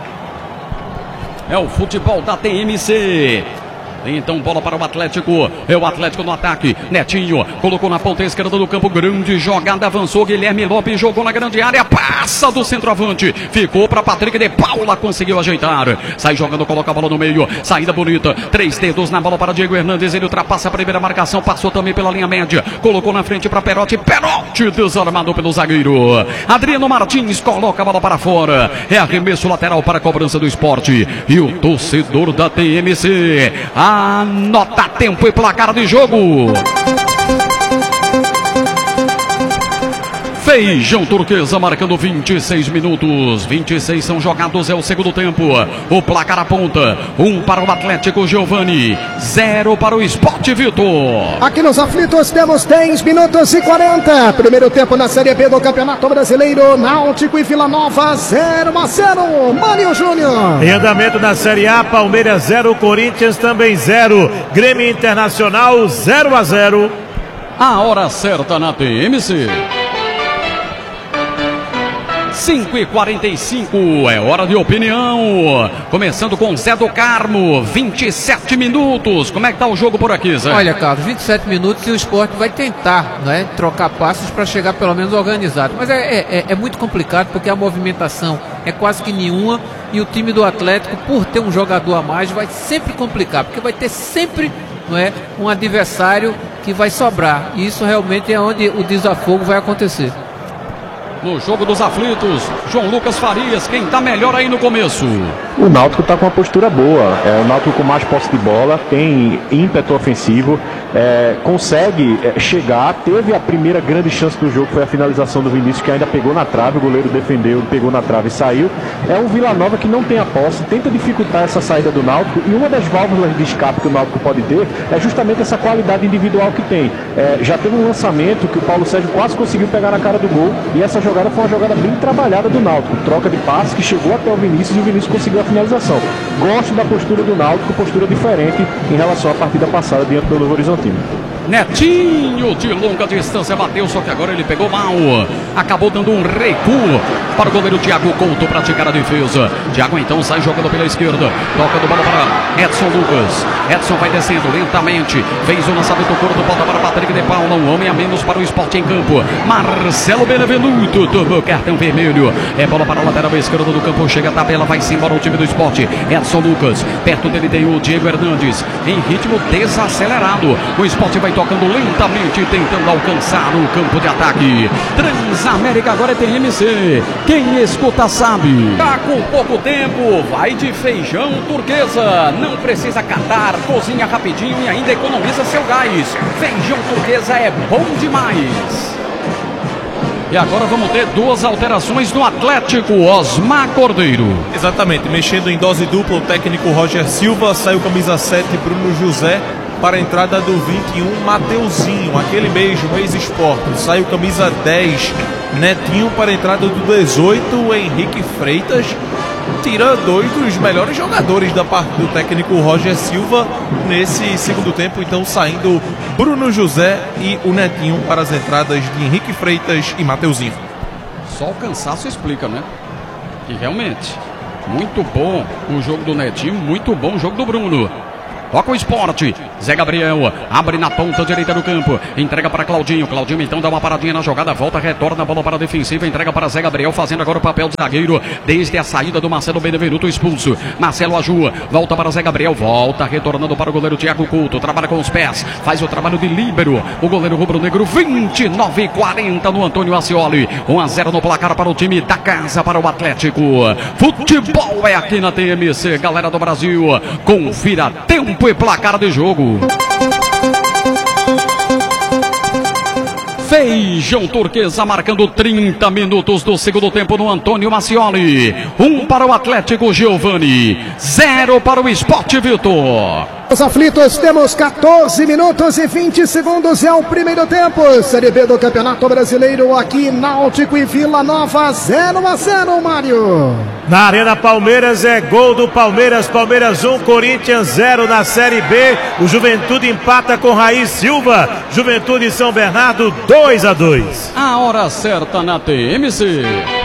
É o futebol da T M C. Então bola para o Atlético, é o Atlético no ataque, Netinho colocou na ponta esquerda do campo, grande jogada, avançou, Guilherme Lopes jogou na grande área, passa do centroavante, ficou para Patrick de Paula, conseguiu ajeitar, sai jogando, coloca a bola no meio, saída bonita, três dedos na bola para Diego Hernandes, ele ultrapassa a primeira marcação, passou também pela linha média, colocou na frente para Perotti, Perotti desarmado pelo zagueiro, Adriano Martins coloca a bola para fora, é arremesso lateral para a cobrança do Sport, e o torcedor da T M C, a Anota tempo e placar de jogo. Feijão Turquesa marcando vinte e seis minutos. vinte e seis são jogados, é o segundo tempo. O placar aponta. Um para o Atlético, Giovani. Zero para o Sport, Vitor. Aqui nos aflitos temos dez minutos e quarenta. Primeiro tempo na Série B do Campeonato Brasileiro. Náutico e Vila Nova, zero a zero. Mário Júnior. Em andamento na Série A, Palmeiras zero, Corinthians também zero. Grêmio Internacional zero a zero. A hora certa na T M C. cinco e quarenta e cinco, é hora de opinião. Começando com Zé do Carmo, vinte e sete minutos. Como é que tá o jogo por aqui, Zé? Olha, Carlos, vinte e sete minutos e o Sport vai tentar, né, trocar passos para chegar pelo menos organizado. Mas é, é, é muito complicado porque a movimentação é quase que nenhuma e o time do Atlético, por ter um jogador a mais, vai sempre complicar, porque vai ter sempre, não é, um adversário que vai sobrar. E isso realmente é onde o desafogo vai acontecer. No jogo dos aflitos, João Lucas Farias, quem tá melhor aí no começo? O Náutico tá com uma postura boa, é, o Náutico com mais posse de bola, tem ímpeto ofensivo, é, consegue é, chegar, teve a primeira grande chance do jogo, foi a finalização do Vinícius, que ainda pegou na trave, o goleiro defendeu, pegou na trave e saiu. É um Vila Nova que não tem a posse, tenta dificultar essa saída do Náutico, e uma das válvulas de escape que o Náutico pode ter é justamente essa qualidade individual que tem. É, já teve um lançamento que o Paulo Sérgio quase conseguiu pegar na cara do gol, e essa jogada foi uma jogada bem trabalhada do Náutico, troca de passe que chegou até o Vinícius e o Vinícius conseguiu a finalização. Gosto da postura do Náutico, postura diferente em relação à partida passada diante do Novo Horizontino. Netinho de longa distância bateu, só que agora ele pegou mal. Acabou dando um recuo para o goleiro Thiago Couto praticar a defesa. Thiago então sai jogando pela esquerda. Toca do bola para Edson Lucas. Edson vai descendo lentamente. Fez o lançamento curto, volta para Patrick de Paula. Um homem a menos para o Sport em campo. Marcelo Benevenuto tomou cartão vermelho. É bola para a lateral esquerda do campo. Chega a tabela, vai-se embora o time do Sport. Edson Lucas. Perto dele tem o Diego Hernandes. Em ritmo desacelerado. O Sport vai tocando lentamente, tentando alcançar o campo de ataque. Transamérica agora é T M C. Quem escuta sabe. Tá com pouco tempo, vai de feijão turquesa. Não precisa catar, cozinha rapidinho e ainda economiza seu gás. Feijão turquesa é bom demais. E agora vamos ter duas alterações no Atlético. Osmar Cordeiro. Exatamente, mexendo em dose dupla, o técnico Roger Silva. Saiu camisa sete, Bruno José. Para a entrada do vinte e um, Mateuzinho, aquele mesmo, ex-Sport. Saiu camisa dez, Netinho. Para a entrada do dezoito, Henrique Freitas. Tira dois dos melhores jogadores da parte do técnico Roger Silva nesse segundo tempo. Então saindo Bruno José e o Netinho para as entradas de Henrique Freitas e Mateuzinho. Só o cansaço explica, né? E realmente, muito bom o jogo do Netinho, muito bom o jogo do Bruno. Toca o Esporte, Zé Gabriel abre na ponta direita do campo, entrega para Claudinho, Claudinho então dá uma paradinha na jogada, volta, retorna a bola para a defensiva, entrega para Zé Gabriel, fazendo agora o papel de zagueiro, desde a saída do Marcelo Benevenuto expulso, Marcelo Ajua, volta para Zé Gabriel, volta, retornando para o goleiro Thiago Couto, trabalha com os pés, faz o trabalho de líbero, o goleiro rubro-negro, vinte e nove e quarenta no Antônio Ascioli, um a zero no placar para o time da casa, para o Atlético. Futebol é aqui na T M C, galera do Brasil, confira tempo e placar de jogo. Feijão turquesa marcando trinta minutos do segundo tempo no Antônio Ascioli. Um para o Atlético Giovani, zero para o Sport Vitor. Os aflitos, temos quatorze minutos e vinte segundos, é o primeiro tempo. Série B do Campeonato Brasileiro, aqui Náutico e Vila Nova, zero a zero, Mário. Na Arena Palmeiras é gol do Palmeiras, Palmeiras um, Corinthians zero na Série B. O Juventude empata com Raiz Silva, Juventude São Bernardo dois a dois. A hora certa na T M C.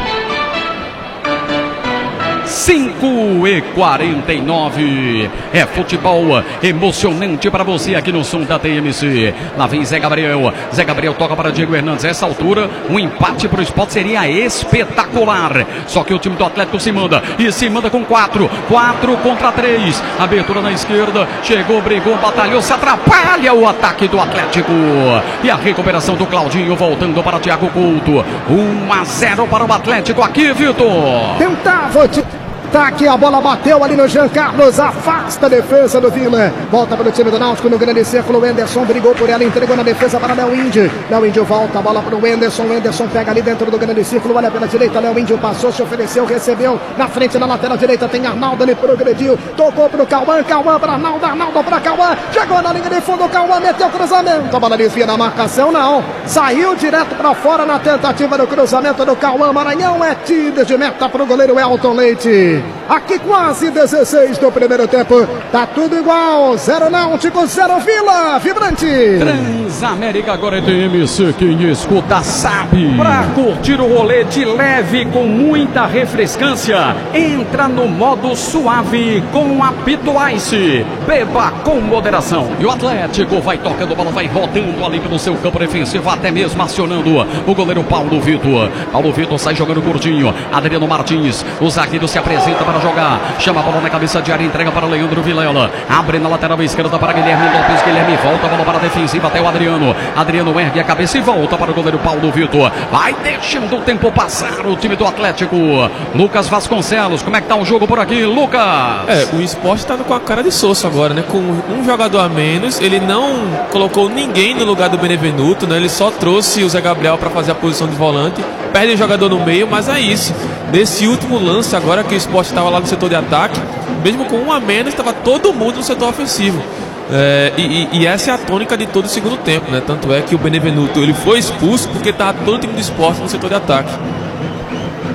cinco e quarenta e nove. É futebol emocionante para você aqui no som da T M C. Lá vem Zé Gabriel. Zé Gabriel toca para Diego Hernandes. Essa altura, um empate para o Sport seria espetacular. Só que o time do Atlético se manda. E se manda com quatro. quatro contra três. Abertura na esquerda. Chegou, brigou, batalhou. Se atrapalha o ataque do Atlético. E a recuperação do Claudinho voltando para Thiago Couto. um a zero para o Atlético aqui, Vitor. Tentava te... Tá aqui, a bola bateu ali no Jean Carlos, afasta a defesa do Vila. Volta para o time do Náutico no grande círculo. O Enderson brigou por ela, entregou na defesa para Léo Índio. Léo Índio volta, a bola para o Enderson. O Enderson pega ali dentro do grande círculo, olha pela direita. Léo Índio passou, se ofereceu, recebeu. Na frente, na lateral direita, tem Arnaldo, ele progrediu. Tocou para o Cauã, Cauã para Arnaldo, Arnaldo para Cauã. Chegou na linha de fundo, Cauã meteu o cruzamento. A bola desvia na marcação, não. Saiu direto para fora na tentativa do cruzamento do Cauã. Maranhão é tiro de meta para o goleiro Elton Leite. Aqui quase dezesseis do primeiro tempo. Tá tudo igual. Zero Náutico, zero Vila. Vibrante. Transamérica agora é T M C. Quem escuta sabe. Pra curtir o rolê de leve com muita refrescância, entra no modo suave com a Pito Ice. Beba com moderação. E o Atlético vai tocando bola, vai rodando ali pelo seu campo defensivo, até mesmo acionando o goleiro Paulo Vitor. Paulo Vitor sai jogando curtinho. Adriano Martins, o zagueiro se apresenta para jogar, chama a bola na cabeça de área, entrega para Leandro Vilela, abre na lateral esquerda para Guilherme Lopes, Guilherme volta a bola para a defensiva até o Adriano, Adriano ergue a cabeça e volta para o goleiro Paulo Vitor, vai deixando o tempo passar o time do Atlético. Lucas Vasconcelos, como é que tá o jogo por aqui, Lucas? É, o Sport tá com a cara de soço agora, né, com um jogador a menos, ele não colocou ninguém no lugar do Benevenuto, né, ele só trouxe o Zé Gabriel para fazer a posição de volante, perde o jogador no meio, mas é isso, nesse último lance agora que o Sport estava lá no setor de ataque, mesmo com um a menos, estava todo mundo no setor ofensivo. É, e, e, e essa é a tônica de todo o segundo tempo, né? Tanto é que o Benevenuto ele foi expulso porque estava todo o time do Sport no setor de ataque.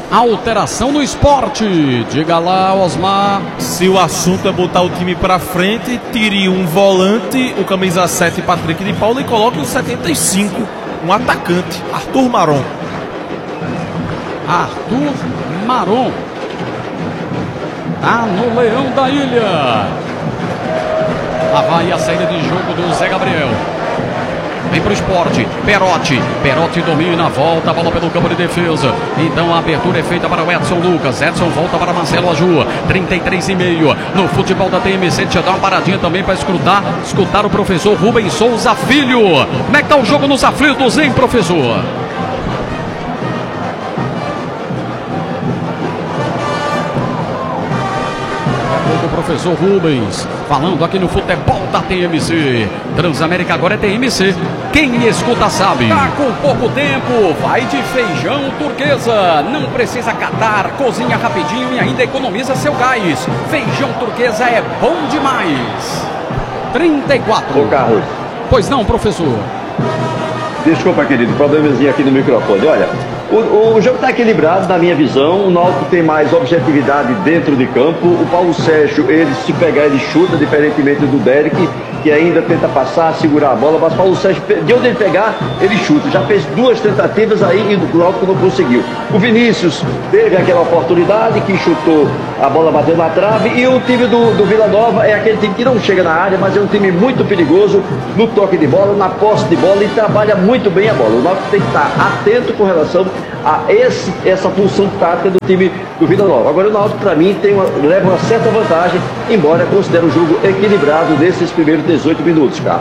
Alteração no esporte. Diga lá, Osmar. Se o assunto é botar o time pra frente, tire um volante, o camisa sete Patrick de Paula, e coloque o setenta e cinco, um atacante, Arthur Maron. Arthur Maron. Tá no Leão da Ilha. Lá vai a saída de jogo do Zé Gabriel. Vem pro esporte, Perotti, Perotti domina, volta a bola pelo campo de defesa. Então a abertura é feita para o Edson Lucas. Edson volta para Marcelo Aju, trinta e três e meio. No futebol da T M C, deixa eu dar uma paradinha também para escutar, escutar o professor Rubens Souza Filho. Como é que tá o jogo nos aflitos, hein, professor? O professor Rubens falando aqui no futebol da T M C. Transamérica agora é T M C. Quem escuta sabe. Tá com pouco tempo, vai de feijão turquesa. Não precisa catar, cozinha rapidinho e ainda economiza seu gás. Feijão turquesa é bom demais. trinta e quatro. Ô Carlos. Pois não, professor. Desculpa, querido, problemazinho aqui no microfone. Olha, o, o jogo está equilibrado na minha visão. O Náutico tem mais objetividade dentro de campo. O Paulo Sérgio, ele se pegar, ele chuta, diferentemente do Derek, que ainda tenta passar, segurar a bola. Mas o Paulo Sérgio, de onde ele pegar, ele chuta. Já fez duas tentativas aí e o Náutico não conseguiu. O Vinícius teve aquela oportunidade que chutou, a bola bateu na trave. E o time do, do Vila Nova é aquele time que não chega na área, mas é um time muito perigoso no toque de bola, na posse de bola, e trabalha muito bem a bola. O Náutico tem que estar atento com relação a esse, essa função tática do time do Vila Nova. Agora o Náutico, para mim, tem uma, leva uma certa vantagem, embora considere o jogo equilibrado nesses primeiros dezoito minutos, Carlos.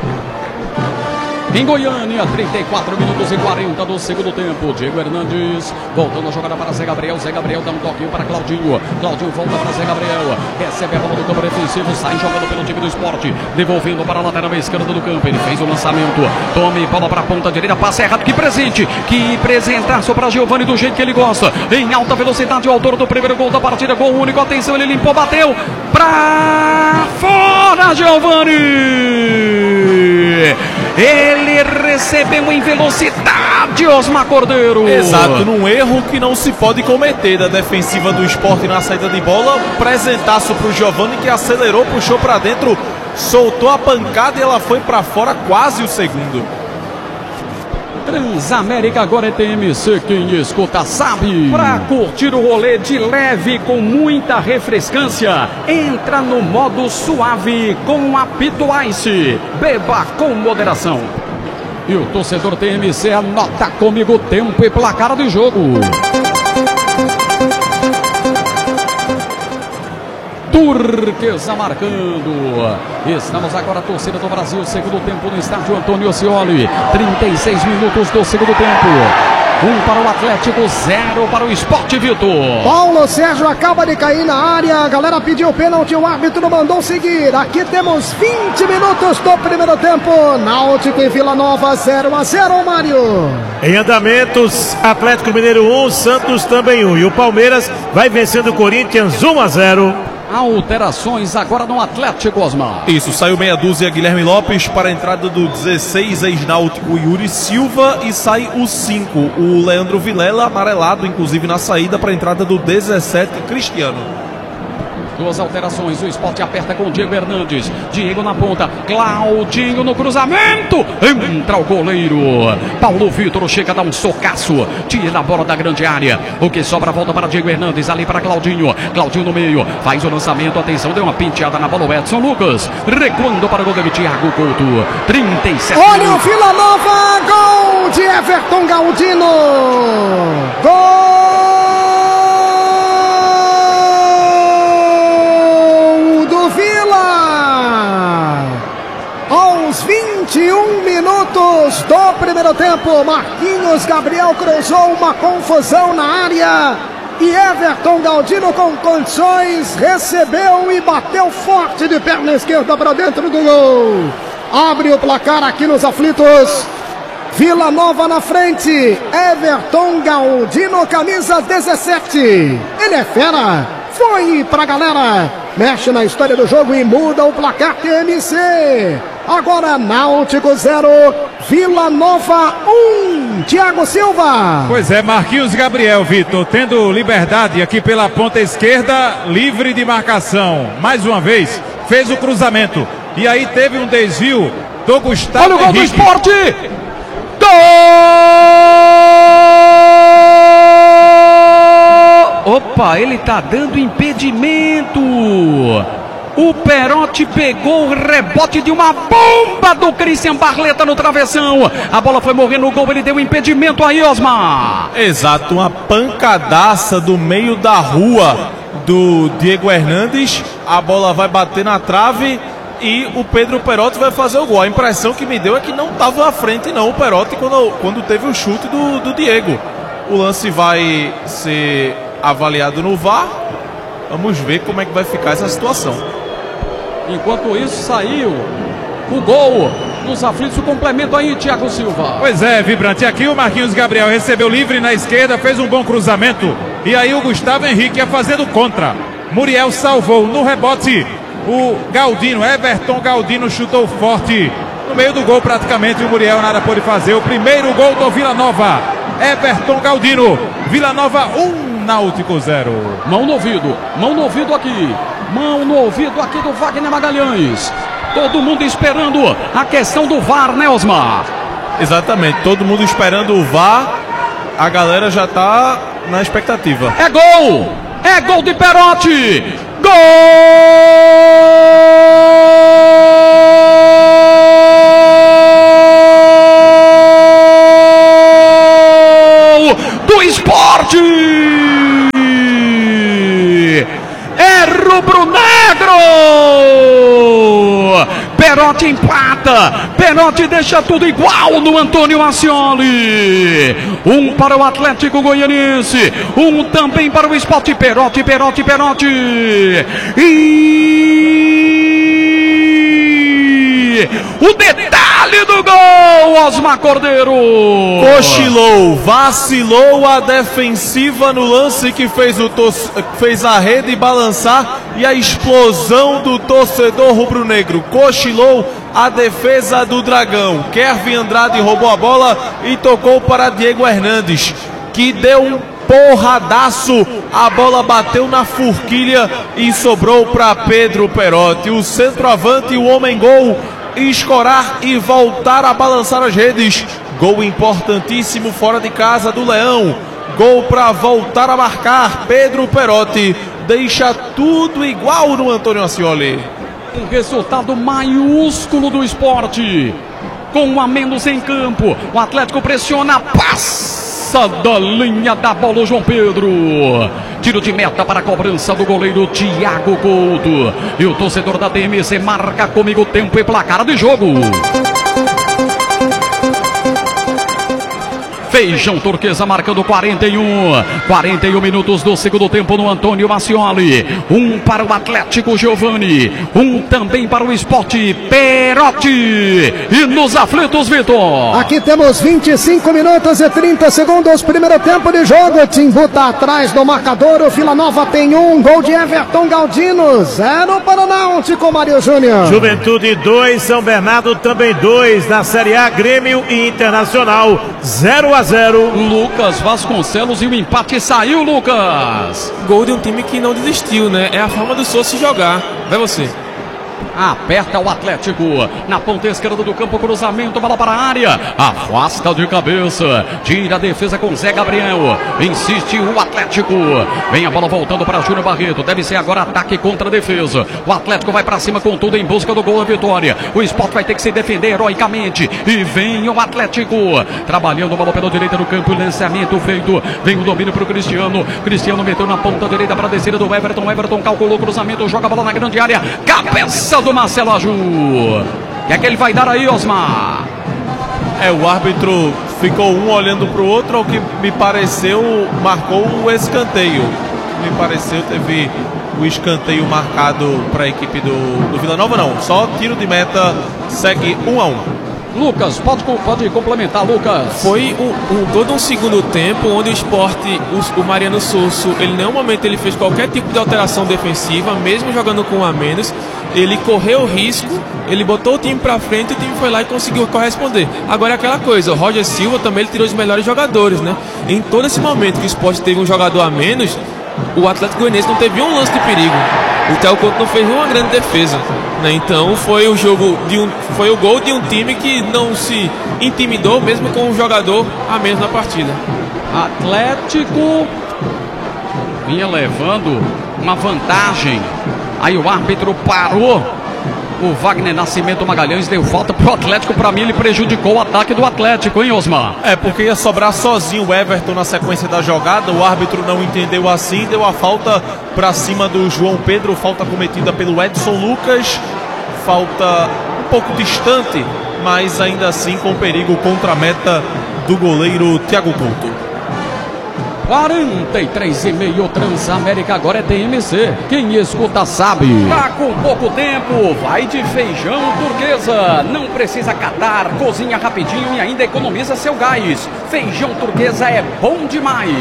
Em Goiânia, trinta e quatro minutos e quarenta do segundo tempo. Diego Hernandes voltando a jogada para Zé Gabriel. Zé Gabriel dá um toquinho para Claudinho. Claudinho volta para Zé Gabriel. Recebe a bola do campo defensivo. Sai jogando pelo time do esporte. Devolvendo para a lateral esquerda do campo. Ele fez o lançamento. Tome bola para a ponta direita. Passe errado. Que presente. Que presentaço para Giovani do jeito que ele gosta. Em alta velocidade. O autor do primeiro gol da partida. Gol único. Atenção. Ele limpou. Bateu. Pra fora, Giovani. Ele recebeu em velocidade, Osmar Cordeiro. Exato, num erro que não se pode cometer da defensiva do esporte na saída de bola. Um presentaço pro Giovani, que acelerou, puxou pra dentro, soltou a pancada e ela foi pra fora quase o segundo. Transamérica agora é T M C, quem escuta sabe. Pra curtir o rolê de leve com muita refrescância, entra no modo suave com Apito Ice. Beba com moderação. E o torcedor T M C anota comigo tempo e placar do jogo. Turquesa marcando. Estamos agora a torcida do Brasil, segundo tempo no estádio Antônio Oscioli. trinta e seis minutos do segundo tempo. Um para o Atlético, zero para o Sport Vitor. Paulo Sérgio acaba de cair na área. A galera pediu pênalti, o árbitro mandou seguir. Aqui temos vinte minutos do primeiro tempo. Náutico e Vila Nova, zero a zero, Mário. Em andamentos, Atlético Mineiro um, Santos também um. E o Palmeiras vai vencendo o Corinthians um a zero. Alterações agora no Atlético, Osmar. Isso, saiu meia dúzia Guilherme Lopes para a entrada do dezesseis, ex-náutico Yuri Silva, e sai o cinco, o Leandro Vilela, amarelado inclusive na saída, para a entrada do dezessete, Cristiano. Duas alterações, o Sport aperta com o Diego Hernandes. Diego na ponta, Claudinho no cruzamento. Entra o goleiro. Paulo Vitor chega a dar um socaço. Tira a bola da grande área. O que sobra volta para Diego Hernandes, ali para Claudinho. Claudinho no meio, faz o lançamento. Atenção, deu uma penteada na bola o Edson Lucas. Recuando para o gol de Thiago Couto. trinta e sete. Olha o Vila Nova, gol de Everton Galdino. Gol aos vinte e um minutos do primeiro tempo. Marquinhos Gabriel cruzou uma confusão na área e Everton Galdino, com condições, recebeu e bateu forte de perna esquerda para dentro do gol. Abre o placar aqui nos aflitos. Vila Nova na frente. Everton Galdino, camisa dezessete. Ele é fera. Foi pra galera. mexe na história do jogo e muda o placar. T M C. Agora Náutico zero, Vila Nova um. Thiago Silva. Pois é, Marquinhos Gabriel, Vitor, tendo liberdade aqui pela ponta esquerda, livre de marcação. Mais uma vez, fez o cruzamento. E aí teve um desvio do Gustavo Olha o gol Henrique. do Sport. Gol! Opa, ele tá dando impedimento. O Perotti pegou o rebote de uma bomba do Christian Barleta no travessão. A bola foi morrer no gol, ele deu impedimento aí, Osmar. Exato, uma pancadaça do meio da rua do Diego Hernandes. A bola vai bater na trave e o Pedro Perotti vai fazer o gol. A impressão que me deu é que não estava à frente não o Perotti quando, quando teve o chute do, do Diego. O lance vai ser avaliado no V A R. Vamos ver como é que vai ficar essa situação. Enquanto isso, saiu o gol dos aflitos. O complemento aí, Thiago Silva. Pois é, Vibrante. Aqui o Marquinhos Gabriel recebeu livre na esquerda, fez um bom cruzamento. E aí o Gustavo Henrique ia fazendo contra. Muriel salvou no rebote. O Galdino, Everton Galdino chutou forte. No meio do gol praticamente o Muriel nada pôde fazer. O primeiro gol do Vila Nova. Everton Galdino. Vila Nova um, Náutico zero. Mão no ouvido, mão no ouvido aqui. Mão no ouvido aqui do Wagner Magalhães. Todo mundo esperando a questão do V A R, né, Osmar? Exatamente, todo mundo esperando o V A R. A galera já tá na expectativa. É gol! É gol de Perotti! Gol do Sport! É rubro-negro! Perotti empata, Perotti deixa tudo igual no Antônio Ascioli. Um para o Atlético Goianiense, um também para o Sport. Perotti, Perotti, Perotti. E o detalhe do gol, Osmar Cordeiro. Cochilou, vacilou a defensiva no lance que fez, o tor- fez a rede balançar e a explosão do torcedor rubro-negro. Cochilou a defesa do Dragão. Kevin Andrade roubou a bola e tocou para Diego Hernandes, que deu um porradaço. A bola bateu na forquilha e sobrou para Pedro Perotti. O centroavante, o homem-gol, escorar e voltar a balançar as redes. Gol importantíssimo fora de casa do Leão. Gol para voltar a marcar. Pedro Perotti deixa tudo igual no Antônio Ascioli. Um resultado maiúsculo do Sport. Com um a menos em campo. O Atlético pressiona, passa da linha da bola o João Pedro. Tiro de meta para a cobrança do goleiro Thiago Couto. E o torcedor da T M C marca comigo tempo e placar de jogo. Feijão Turquesa marcando quarenta e um. quarenta e um minutos do segundo tempo no Antônio Ascioli. Um para o Atlético Giovani. Um também para o Sport Perotti. E nos aflitos, Vitor. Aqui temos vinte e cinco minutos e trinta segundos. Primeiro tempo de jogo. Timbu tá atrás do marcador. O Vila Nova tem um. Gol de Everton Galdino. Zero para o Náutico, Mário Júnior. Juventude dois, São Bernardo também dois. Na Série A, Grêmio e Internacional zero a zero. Lucas Vasconcelos e o empate saiu, Lucas. Gol de um time que não desistiu, né? É a forma do Souza se jogar. Vai você. Aperta o Atlético na ponta esquerda do campo, cruzamento, bola para a área, afasta de cabeça, tira a defesa com Zé Gabriel, insiste o Atlético, vem a bola voltando para Júnior Barreto, deve ser agora ataque contra a defesa. O Atlético vai para cima com tudo em busca do gol da vitória. O Sport vai ter que se defender heroicamente e vem o Atlético trabalhando a bola pela direita do campo, lançamento feito, vem o domínio para o Cristiano. Cristiano meteu na ponta direita para a descida do Everton. Everton calculou o cruzamento, joga a bola na grande área, cabeça do Marcelo Aju. O que é que ele vai dar aí, Osmar? É, o árbitro ficou um olhando para o outro, ao que me pareceu, marcou o escanteio. Me pareceu, teve o escanteio marcado para a equipe do, do Vila Nova, não. Só tiro de meta, segue um a um. Lucas, pode, pode complementar, Lucas. Foi um, um, todo um segundo tempo onde o Sport, o, o Mariano Sousso, ele em nenhum momento ele fez qualquer tipo de alteração defensiva, mesmo jogando com um a menos. Ele correu o risco, ele botou o time pra frente e o time foi lá e conseguiu corresponder. Agora é aquela coisa, o Roger Silva também ele tirou os melhores jogadores, né? Em todo esse momento que o Sport teve um jogador a menos, o Atlético Goianiense não teve um lance de perigo. O Thiago Couto não fez uma grande defesa, né? Então foi o jogo de um, foi o gol de um time que não se intimidou mesmo com um jogador a menos na partida. Atlético vinha levando uma vantagem. Aí o árbitro parou. O Wagner Nascimento Magalhães deu falta pro Atlético. Pra mim ele prejudicou o ataque do Atlético, hein, Osmar? É, porque ia sobrar sozinho o Everton na sequência da jogada. O árbitro não entendeu assim, deu a falta pra cima do João Pedro. Falta cometida pelo Edson Lucas. Falta um pouco distante, mas ainda assim com perigo contra a meta do goleiro Thiago Couto. quarenta e três e meio, Transamérica agora é T M C. Quem escuta sabe. Tá com pouco tempo, vai de feijão turquesa. Não precisa catar, cozinha rapidinho e ainda economiza seu gás. Feijão turquesa é bom demais.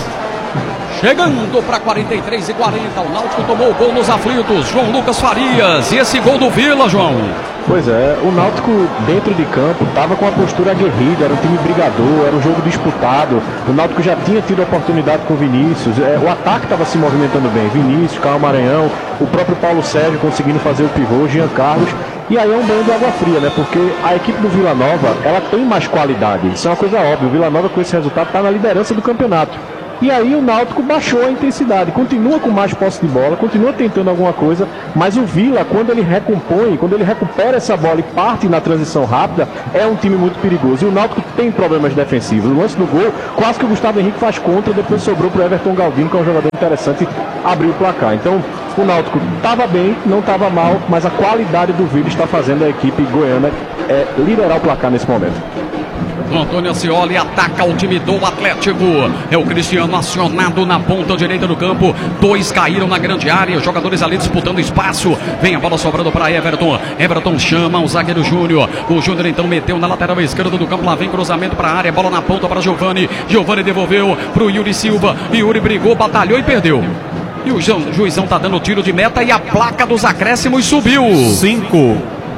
Chegando para quarenta e três e quarenta, o Náutico tomou o gol nos aflitos. João Lucas Farias. E esse gol do Vila, João? Pois é, o Náutico dentro de campo estava com a postura aguerrida, era um time brigador, era um jogo disputado. O Náutico já tinha tido a oportunidade com o Vinícius, é, o ataque estava se movimentando bem. Vinícius, Caio Maranhão, o próprio Paulo Sérgio conseguindo fazer o pivô, Jean Carlos. E aí é um banho de água fria, né? Porque a equipe do Vila Nova, ela tem mais qualidade. Isso é uma coisa óbvia. O Vila Nova com esse resultado está na liderança do campeonato. E aí o Náutico baixou a intensidade, continua com mais posse de bola, continua tentando alguma coisa, mas o Vila, quando ele recompõe, quando ele recupera essa bola e parte na transição rápida, é um time muito perigoso. E o Náutico tem problemas defensivos. O lance do gol, quase que o Gustavo Henrique faz contra, depois sobrou para o Everton Galdino, que é um jogador interessante, abriu o placar. Então o Náutico estava bem, não estava mal, mas a qualidade do Vila está fazendo a equipe goiana é, liderar o placar nesse momento. Antônio Ascioli ataca o time do Atlético. É o Cristiano acionado na ponta direita do campo. Dois caíram na grande área. Os jogadores ali disputando espaço. Vem a bola sobrando para Everton. Everton chama o zagueiro Júnior. O Júnior então meteu na lateral esquerda do campo. Lá vem cruzamento para a área. Bola na ponta para Giovani. Giovani devolveu para o Yuri Silva. Yuri brigou, batalhou e perdeu. E o juizão tá dando tiro de meta e a placa dos acréscimos subiu. Cinco.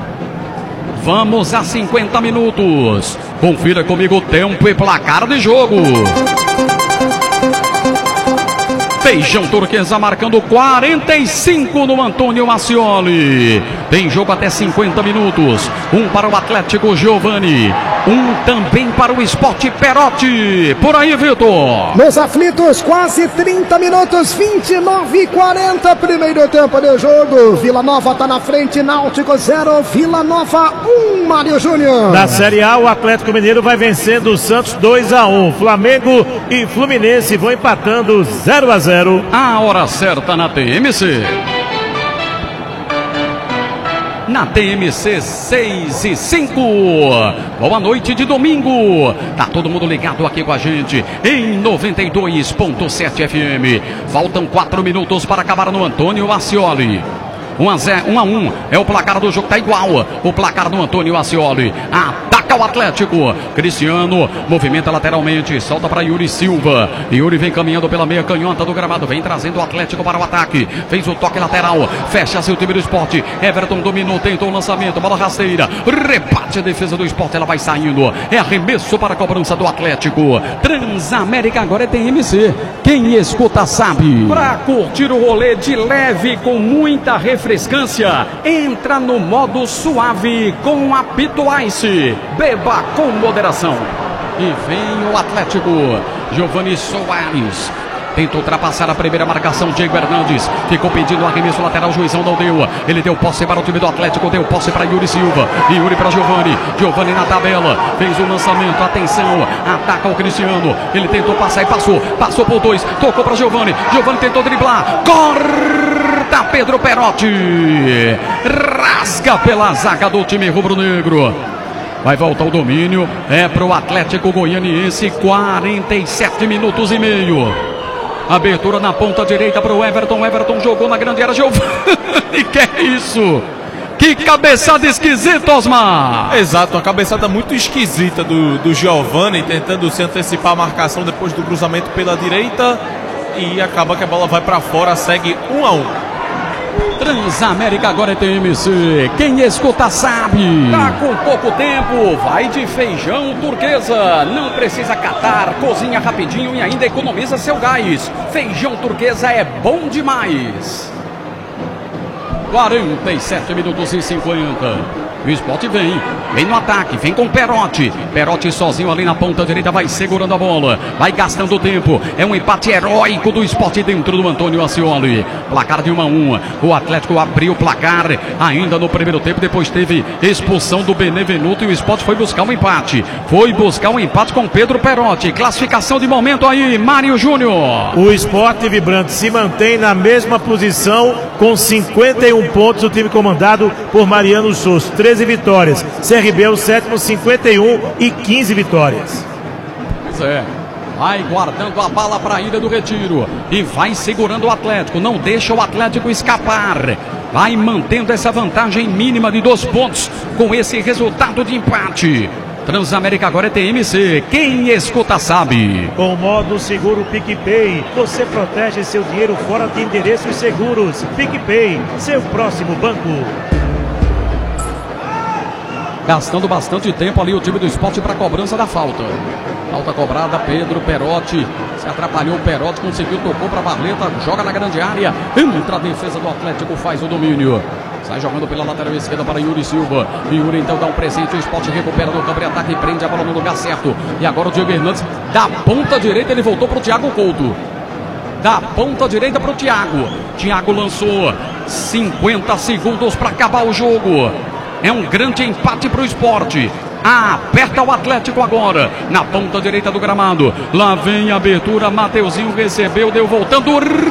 Vamos a cinquenta minutos. Confira comigo o tempo e placar de jogo. Feijão Turquesa marcando quarenta e cinco no Antônio Ascioli. Tem jogo até cinquenta minutos. Um para o Atlético Giovani. Um também para o Sport Perotti. Por aí, Vitor. Nos aflitos, quase trinta minutos, vinte e nove e quarenta. Primeiro tempo de jogo. Vila Nova está na frente, Náutico zero, Vila Nova um, Mário Júnior. Na Série A, o Atlético Mineiro vai vencendo o Santos dois a um. Flamengo e Fluminense vão empatando zero a zero. A hora certa na T M C. Na T M C seis e cinco. Boa noite de domingo. Tá todo mundo ligado aqui com a gente em noventa e dois ponto sete F M. Faltam quatro minutos para acabar no Antônio Ascioli. um a zero, um a um é o placar do jogo, tá igual o placar do Antônio Ascioli. Ataca o Atlético. Cristiano movimenta lateralmente, solta para Yuri Silva. Yuri vem caminhando pela meia canhota do gramado, vem trazendo o Atlético para o ataque. Fez o toque lateral, fecha-se o time do Sport. Everton dominou, tentou o lançamento, bola rasteira, rebate a defesa do Sport, ela vai saindo. É arremesso para a cobrança do Atlético. Transamérica agora é T M C. Quem escuta sabe. Pra curtir o rolê de leve com muita refrescância, entra no modo suave com a Pito Ice. Beba com moderação. E vem o Atlético. Giovani Soares tenta ultrapassar a primeira marcação. Diego Hernandes ficou pedindo o arremesso lateral. O juizão não deu. Ele deu posse para o time do Atlético. Deu posse para Yuri Silva. Yuri para Giovani. Giovani na tabela. Fez o lançamento. Atenção. Ataca o Cristiano. Ele tentou passar e passou. Passou por dois. Tocou para Giovani. Giovani tentou driblar. Corta Pedro Perotti. Rasga pela zaga do time rubro-negro. Vai voltar o domínio. É para o Atlético Goianiense. quarenta e sete minutos e meio. Abertura na ponta direita para o Everton. Everton jogou na grande área. Giovani, que é isso? Que cabeçada esquisita, Osmar! Exato, uma cabeçada muito esquisita do, do Giovani, tentando se antecipar a marcação depois do cruzamento pela direita. E acaba que a bola vai para fora, segue um a um. Transamérica agora é T M C. Quem escuta sabe. Tá com pouco tempo. Vai de feijão turquesa. Não precisa catar. Cozinha rapidinho e ainda economiza seu gás. Feijão turquesa é bom demais. quarenta e sete minutos e cinquenta. O Sport vem, vem no ataque, vem com Perotti. Perotti sozinho ali na ponta direita, vai segurando a bola, vai gastando tempo. É um empate heróico do Sport dentro do Antônio Ascioli. Placar de um a um. O Atlético abriu o placar ainda no primeiro tempo. Depois teve expulsão do Benevenuto e o Sport foi buscar um empate. Foi buscar um empate com Pedro Perotti. Classificação de momento aí, Mário Júnior. O Sport Vibrante se mantém na mesma posição com cinquenta e um pontos. O time comandado por Mariano Souza. treze vitórias. C R B é o sétimo, cinquenta e um e quinze vitórias. Pois é. Vai guardando a bala para a ida do retiro. E vai segurando o Atlético. Não deixa o Atlético escapar. Vai mantendo essa vantagem mínima de dois pontos com esse resultado de empate. Transamérica agora é T M C. Quem escuta sabe. Com o modo seguro PicPay, você protege seu dinheiro fora de endereços seguros. PicPay, seu próximo banco. Gastando bastante tempo ali o time do Sport para a cobrança da falta. Falta cobrada, Pedro Perotti. Se atrapalhou o Perotti, conseguiu, tocou para a Barleta, joga na grande área. Entra a defesa do Atlético, faz o domínio. Sai jogando pela lateral esquerda para Yuri Silva. Yuri então dá um presente, o Sport recupera no campo de ataque e prende a bola no lugar certo. E agora o Diego Hernandes, da ponta direita, ele voltou para o Thiago Couto. Da ponta direita para o Thiago. Thiago lançou cinquenta segundos para acabar o jogo. É um grande empate para o Sport. Ah, aperta o Atlético agora. Na ponta direita do gramado. Lá vem a abertura. Mateuzinho recebeu, deu voltando.